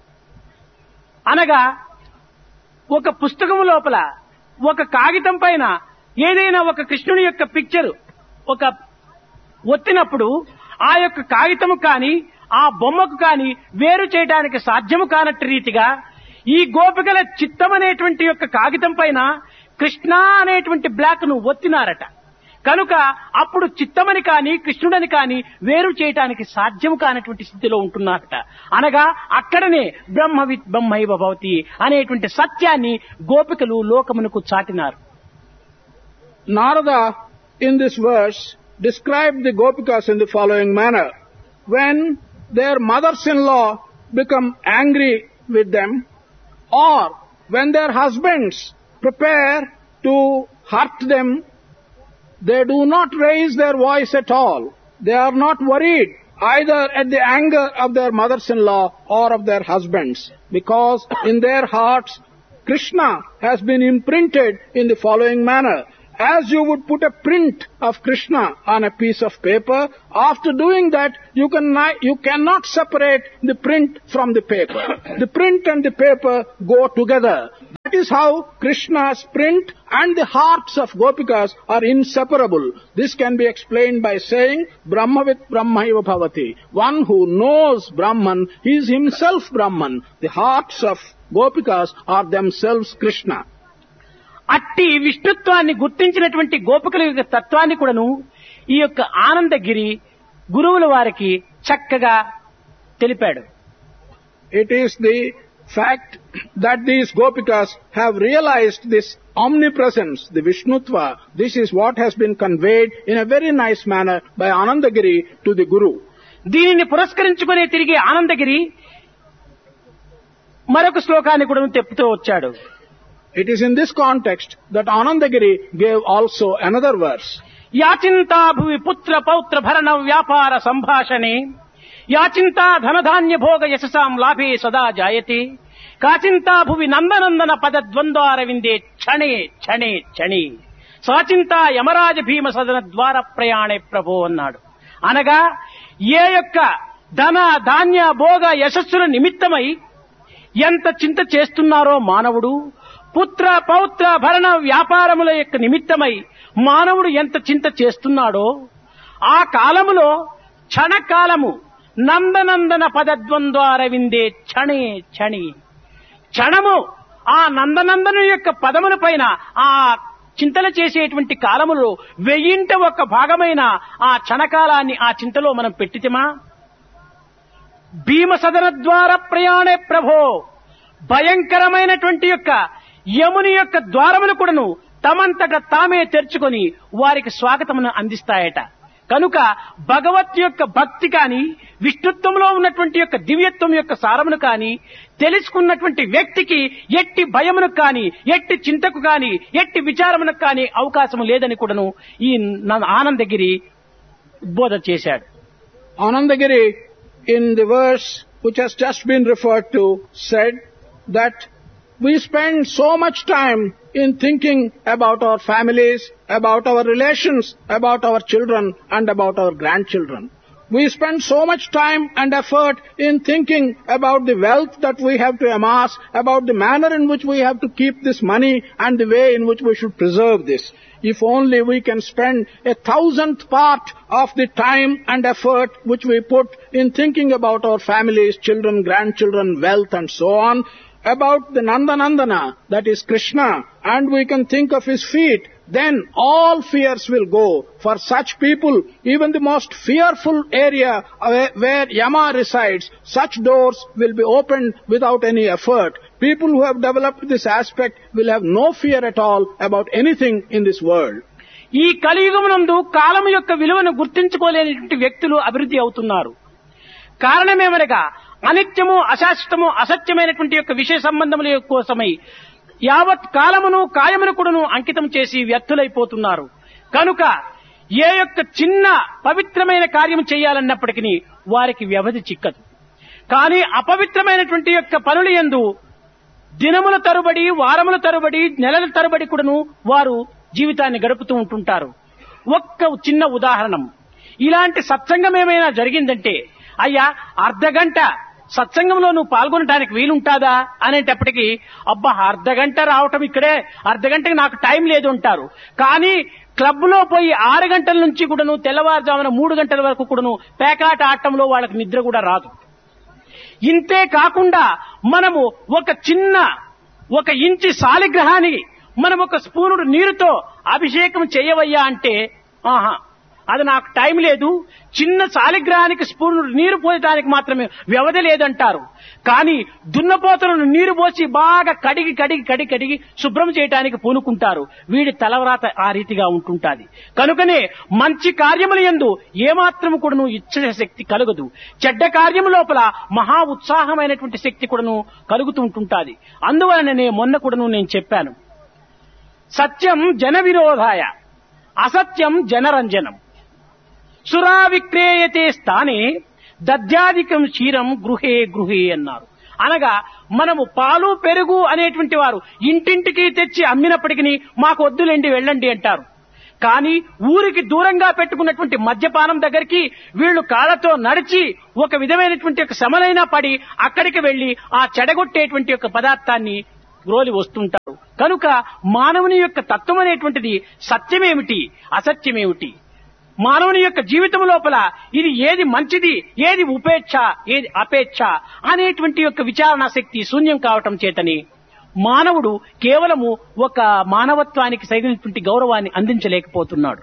అనగా ఒక పుస్తకము లోపల ఒక కాగితం పైన ఏదైనా ఒక కృష్ణుని యొక్క పిక్చర్ ఒక ఒత్తినప్పుడు ఆ యొక్క కాగితము కాని ఆ బొమ్మకు కాని వేరు చేయడానికి సాధ్యము కానట్టు రీతిగా ఈ గోపికల చిత్తం అనేటువంటి యొక్క కాగితం పైన కృష్ణ అనేటువంటి బ్లాక్ ను ఒత్తినారట. కనుక అప్పుడు చిత్తమని కాని కృష్ణుడని కాని వేరు చేయటానికి సాధ్యము కానటువంటి స్థితిలో ఉంటున్నారట. అనగా అక్కడనే బ్రహ్మవిత్ బ్రహ్మైవ భవతి అనేటువంటి సత్యాన్ని గోపికలు లోకమునకు చాటినారు.
Narada in this verse described the Gopikas in the following manner. When their mothers-in-law become angry with them, or when their husbands prepare to hurt them, they do not raise their voice at all. They are not worried either at the anger of their mothers-in-law or of their husbands, because in their hearts Krishna has been imprinted in the following manner. As you would put a print of Krishna on a piece of paper, after doing that, you cannot separate the print from the paper. The print and the paper go together. That is how Krishna's print and the hearts of Gopikas are inseparable. This can be explained by saying, Brahmavit Brahmaiva Bhavati. One who knows Brahman, he is himself Brahman. The hearts of Gopikas are themselves Krishna.
అట్టి విష్ణుత్వాన్ని గుర్తించినటువంటి గోపికల యొక్క తత్వాన్ని కూడాను ఈ యొక్క ఆనందగిరి గురువుల వారికి చక్కగా తెలిపాడు.
It is the fact that these Gopikas have realized this omnipresence, the Vishnutva. This is what has been conveyed in a very nice manner by Anandagiri to the Guru.
దీనిని పురస్కరించుకునే తిరిగి ఆనందగిరి మరొక శ్లోకాన్ని కూడా చెప్తూ వచ్చాడు.
It is in this context that Anandagiri gave also another verse.
యాచింతా భువి పుత్ర పౌత్ర భరణ వ్యాపార సంభాషణే యాచింతా ధనధాన్య భోగ యశసాం లాభే సదా జాయతే కాచింతా భువి నందనందన పద ద్వంద్వారవిందే క్షణే క్షణే క్షణి సాచింతా యమరాజ భీమ సదన ద్వార ప్రయాణే ప్రభో అన్నాడు. అనగా ఏ యొక్క ధన ధాన్య భోగ యశస్సుల నిమిత్తమై ఎంత చింత చేస్తున్నారో మానవుడు, పుత్ర పౌత్ర భరణ వ్యాపారముల యొక్క నిమిత్తమై మానవుడు ఎంత చింత చేస్తున్నాడో, ఆ కాలములో క్షణకాలము నందనందన పదద్వంద్వారవిందే క్షణే క్షణి క్షణము ఆ నందనందను యొక్క పదముల పైన ఆ చింతలు చేసేటువంటి కాలములో 1000వ భాగమైన ఆ క్షణకాలాన్ని ఆ చింతలో మనం పెట్టితమా? భీమ సదన ద్వార ప్రయాణే ప్రభో, భయంకరమైనటువంటి యొక్క యముని యొక్క ద్వారములు కూడాను తమంతట తామే తెరుచుకొని వారికి స్వాగతమును అందిస్తాయట. కనుక భగవత్ యొక్క భక్తి కాని, విష్ణుత్వంలో ఉన్నటువంటి యొక్క దివ్యత్వం యొక్క సారమును కాని తెలుసుకున్నటువంటి వ్యక్తికి ఎట్టి భయమును కాని, ఎట్టి చింతకు కాని, ఎట్టి విచారమునకు కాని అవకాశం లేదని కూడాను ఈ ఆనందగిరి ఉద్బోధ చేశాడు.
Anandagiri, in the verse which has just been referred to, said that we spend so much time in thinking about our families, about our relations, about our children and about our grandchildren. We spend so much time and effort in thinking about the wealth that we have to amass, about the manner in which we have to keep this money and the way in which we should preserve this. If only we can spend 1,000th part of the time and effort which we put in thinking about our families, children, grandchildren, wealth and so on, about the Nandanandana, that is Krishna, and we can think of his feet, then all fears will go. For such people, even the most fearful area where Yama resides, such doors will be opened without any effort. People who have developed this aspect will have no fear at all about anything in this world.
ఈ కలియుగమునందు కాలము యొక్క విలువను గుర్తించుకోలేనటువంటి వ్యక్తులు అభివృద్ధి అవుతున్నారు. కారణమేమనగా అనిత్యము, అశాశ్వతము, అసత్యమైనటువంటి యొక్క విషయ సంబంధముల కోసమై యావత్ కాలమును కాయమును కూడాను అంకితం చేసి వ్యర్థులైపోతున్నారు. కనుక ఏ యొక్క చిన్న పవిత్రమైన కార్యం చేయాలన్నప్పటికీ వారికి వ్యవధి చిక్కదు. కానీ అపవిత్రమైనటువంటి యొక్క పనులు యందు దినముల తరబడి, వారముల తరబడి, నెలల తరబడి కూడాను వారు జీవితాన్ని గడుపుతూ ఉంటుంటారు. ఒక్క చిన్న ఉదాహరణం, ఇలాంటి సత్సంగం ఏమైనా జరిగిందంటే, అయ్యా అర్ధగంట సత్సంగంలో నువ్వు పాల్గొనడానికి వీలుంటాదా అనేటప్పటికీ, అబ్బా అర్ధగంట రావటం ఇక్కడే, అర్ధగంటకి నాకు టైం లేదు అంటారు. కానీ క్లబ్ లో పోయి 6 గంటల నుంచి కూడాను తెల్లవారుజామున 3 గంటల వరకు కూడాను పేకాట ఆటంలో వాళ్ళకి నిద్ర కూడా రాదు. ఇంతే కాకుండా మనము ఒక ఇంచి శాలిగ్రహానికి మనం ఒక స్పూనుడు నీరుతో అభిషేకం చేయవయ్యా అంటే, అది నాకు టైం లేదు, చిన్న శాలిగ్రానికి స్పూన్ నీరు పోయడానికి మాత్రమే వ్యవధి లేదంటారు. కానీ దున్నపోతలను నీరు పోసి బాగా కడిగి శుభ్రం చేయడానికి పూనుకుంటారు. వీడి తలవ్రాత ఆ రీతిగా ఉంటుంటాది. కనుకనే మంచి కార్యముల యందు ఏమాత్రము కూడాను ఇచ్చే శక్తి కలుగదు. చెడ్డ కార్యము లోపల మహా ఉత్సాహమైనటువంటి శక్తి కూడాను కలుగుతూ ఉంటుంటాది. అందువలననే మొన్న కూడాను నేను చెప్పాను, సత్యం జన విరోధాయ, అసత్యం జనరంజనం. సురా విక్రేయతే స్థానే దద్యాధికం క్షీరం గృహే అన్నారు. అనగా మనము పాలు పెరుగు అనేటువంటి వారు ఇంటింటికి తెచ్చి అమ్మినప్పటికీ మాకు వద్దులేండి వెళ్ళండి అంటారు. కానీ ఊరికి దూరంగా పెట్టుకున్నటువంటి మద్యపానం దగ్గరికి వీళ్లు కాళ్లతో నడిచి ఒక విధమైనటువంటి ఒక శ్రమలైనా పడి అక్కడికి వెళ్లి ఆ చెడగొట్టేటువంటి ఒక పదార్థాన్ని గ్రోలి వస్తుంటారు. కనుక మానవుని యొక్క తత్వం అనేటువంటిది సత్యమేమిటి, అసత్యమేమిటి, మానవుని యొక్క జీవితం లోపల ఇది ఏది మంచిది, ఏది ఉపేక్ష, ఏది అపేక్ష అనేటువంటి యొక్క విచారణ శక్తి శూన్యం కావటం చేతని మానవుడు కేవలము ఒక మానవత్వానికి సైగినటువంటి గౌరవాన్ని అందించలేకపోతున్నాడు.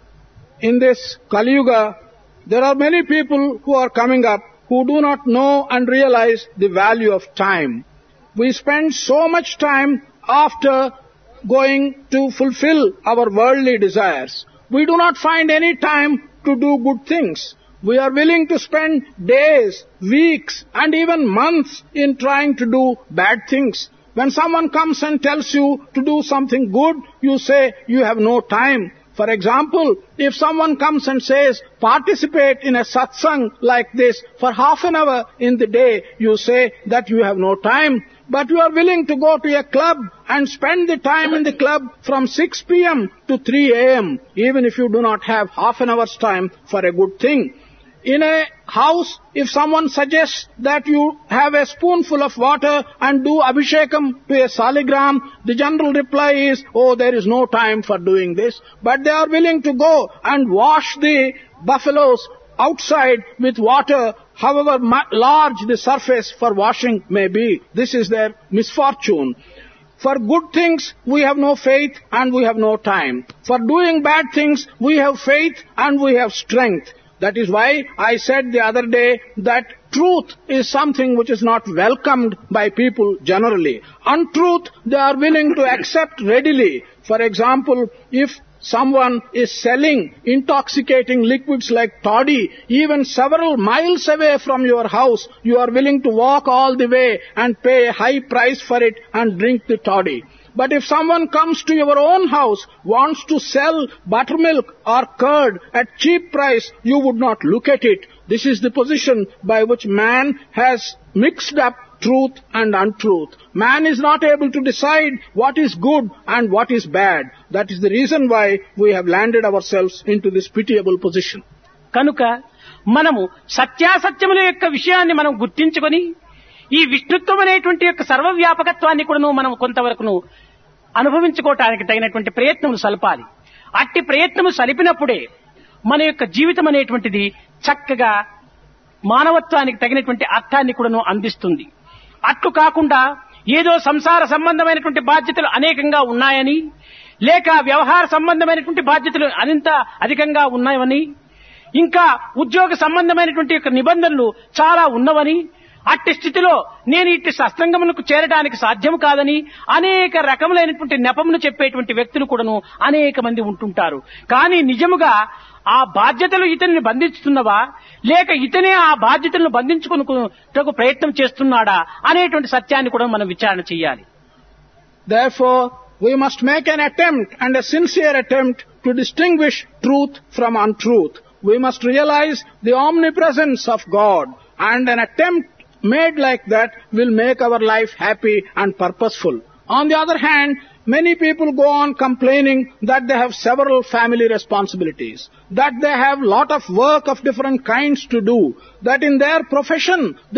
In this Kali Yuga, there are many people who are coming up who do not know and realize the value of time. We spend so much time after going to fulfill our worldly desires. We do not find any time to do good things. We are willing to spend days, weeks, and even months in trying to do bad things. When someone comes and tells you to do something good, you say you have no time. For example, if someone comes and says, participate in a satsang like this for half an hour in the day, you say that you have no time. But you are willing to go to a club and spend the time in the club from 6 p.m. to 3 a.m., even if you do not have half an hour's time for a good thing. In a house, if someone suggests that you have a spoonful of water and do abhishekam to a saligram, the general reply is, oh, there is no time for doing this. But they are willing to go and wash the buffaloes outside with water, however large the surface for washing may be. This is their misfortune. For good things, we have no faith and we have no time. For doing bad things, we have faith and we have strength. That is why I said the other day that truth is something which is not welcomed by people generally. Untruth, they are willing to accept readily. For example, if someone is selling intoxicating liquids like toddy, even several miles away from your house, you are willing to walk all the way and pay a high price for it and drink the toddy. But if someone comes to your own house, wants to sell buttermilk or curd at cheap price, you would not look at it. This is the position by which man has mixed up truth and untruth. Man is not able to decide what is good and what is bad. That is the reason why we have landed ourselves into this pitiable position.
కనుక మనము సత్యాసత్యముల యొక్క విషయాన్ని మనం గుర్తించుకొని ఈ విష్ణుత్వం అనేటువంటి యొక్క సర్వవ్యాపకత్వాన్ని కూడాను మనం కొంతవరకును అనుభవించుకోవటానికి తగినటువంటి ప్రయత్నములు సలపాలి. అట్టి ప్రయత్నము సలిపినప్పుడే మన యొక్క జీవితం అనేటువంటిది చక్కగా మానవత్వానికి తగినటువంటి అర్థాన్ని కూడాను అందిస్తుంది. అట్లు కాకుండా ఏదో సంసార సంబంధమైనటువంటి బాధ్యతలు అనేకంగా ఉన్నాయని, లేక వ్యవహార సంబంధమైనటువంటి బాధ్యతలు అనంత అధికంగా ఉన్నాయని, ఇంకా ఉద్యోగ సంబంధమైనటువంటి యొక్క నిబంధనలు చాలా ఉన్నవని, అట్టి స్థితిలో నేను ఇట్టి సత్సంగములకు చేరడానికి సాధ్యం కాదని అనేక రకములైనటువంటి నెపమును చెప్పేటువంటి వ్యక్తులు కూడాను అనేక మంది ఉంటుంటారు. కానీ నిజముగా ఆ బాధ్యతలు ఇతనిని బంధిస్తున్నవా, లేక ఇతనే ఆ బాధ్యతలను బంధించుకున్నకు ప్రయత్నం చేస్తున్నాడా అనేటువంటి సత్యాన్ని కూడా మనం విచారణ చేయాలి.
Therefore, we must make an attempt, and a sincere attempt, to distinguish truth from untruth. We must realize the omnipresence of God, and an attempt made like that will make our life happy and purposeful. On the other hand, many people go on complaining that they have several family responsibilities, that they have lot of work of different kinds to do, that in their profession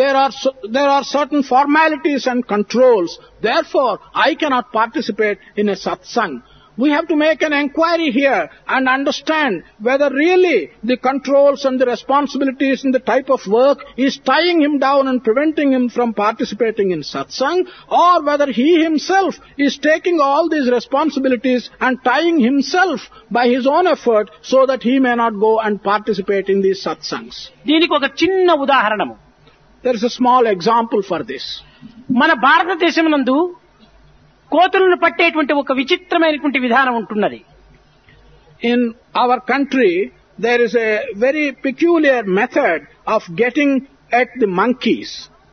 there are certain formalities and controls. Therefore, I cannot participate in a satsang. We have to make an inquiry here and understand whether really the controls and the responsibilities in the type of work is tying him down and preventing him from participating in satsang, or whether he himself is taking all these responsibilities and tying himself by his own effort so that he may not go and participate in these satsangs.
దీనికి ఒక చిన్న ఉదాహరణము.
There is a small example for this.
మన భారతదేశమునందు కోతులను పట్టేటువంటి ఒక విచిత్రమైనటువంటి విధానం ఉంటున్నది.
In our country, there is a very peculiar method of getting at the monkeys.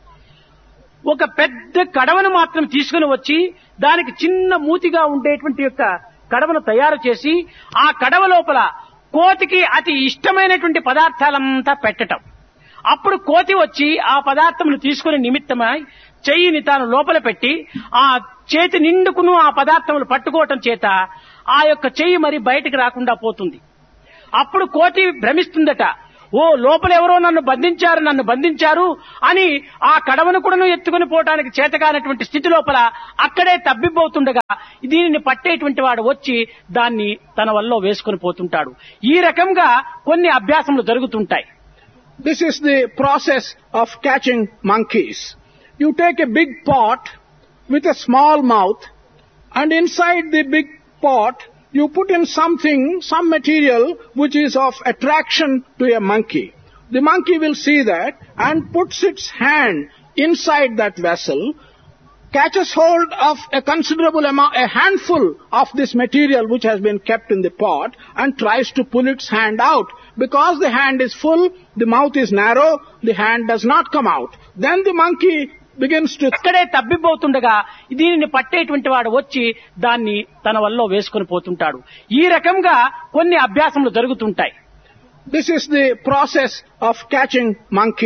ఒక పెద్ద కడవను మాత్రం తీసుకుని వచ్చి దానికి చిన్న మూతిగా ఉండేటువంటి యొక్క కడవను తయారు చేసి ఆ కడవ లోపల కోతికి అతి ఇష్టమైనటువంటి పదార్థాలంతా పెట్టటం. అప్పుడు కోతి వచ్చి ఆ పదార్థములు తీసుకునే నిమిత్తమై చెయ్యిని తాను లోపల పెట్టి ఆ చేతి నిండుకును ఆ పదార్థములు పట్టుకోవటం చేత ఆ యొక్క చెయ్యి మరి బయటికి రాకుండా పోతుంది. అప్పుడు కోతి భ్రమిస్తుందట, ఓ లోపల ఎవరో నన్ను బంధించారు అని ఆ కడవను కూడా ఎత్తుకుని పోవటానికి చేతకానటువంటి స్థితి లోపల అక్కడే తబ్బిబ్బవుతుండగా దీనిని పట్టేటువంటి వాడు వచ్చి దాన్ని తన వల్ల వేసుకుని పోతుంటాడు. ఈ రకంగా కొన్ని అభ్యాసములు జరుగుతుంటాయి.
This is the process of catching monkeys. You take a big pot with a small mouth, and inside the big pot you put in some material which is of attraction to a monkey. The monkey will see that and puts its hand inside that vessel, catches hold of a considerable amount, a handful of this material which has been kept in the pot, and tries to pull its hand out. Because the hand is full, the mouth is narrow, the hand does not come out. Then the monkey begins to...
అక్కడే తబ్బిబ్బవుతుండగా దీనిని పట్టేటువంటి వాడు వచ్చి దాన్ని తన వల్ల వేసుకుని పోతుంటాడు. ఈ రకంగా కొన్ని అభ్యాసములు జరుగుతుంటాయి.
This is the process of catching monkeys.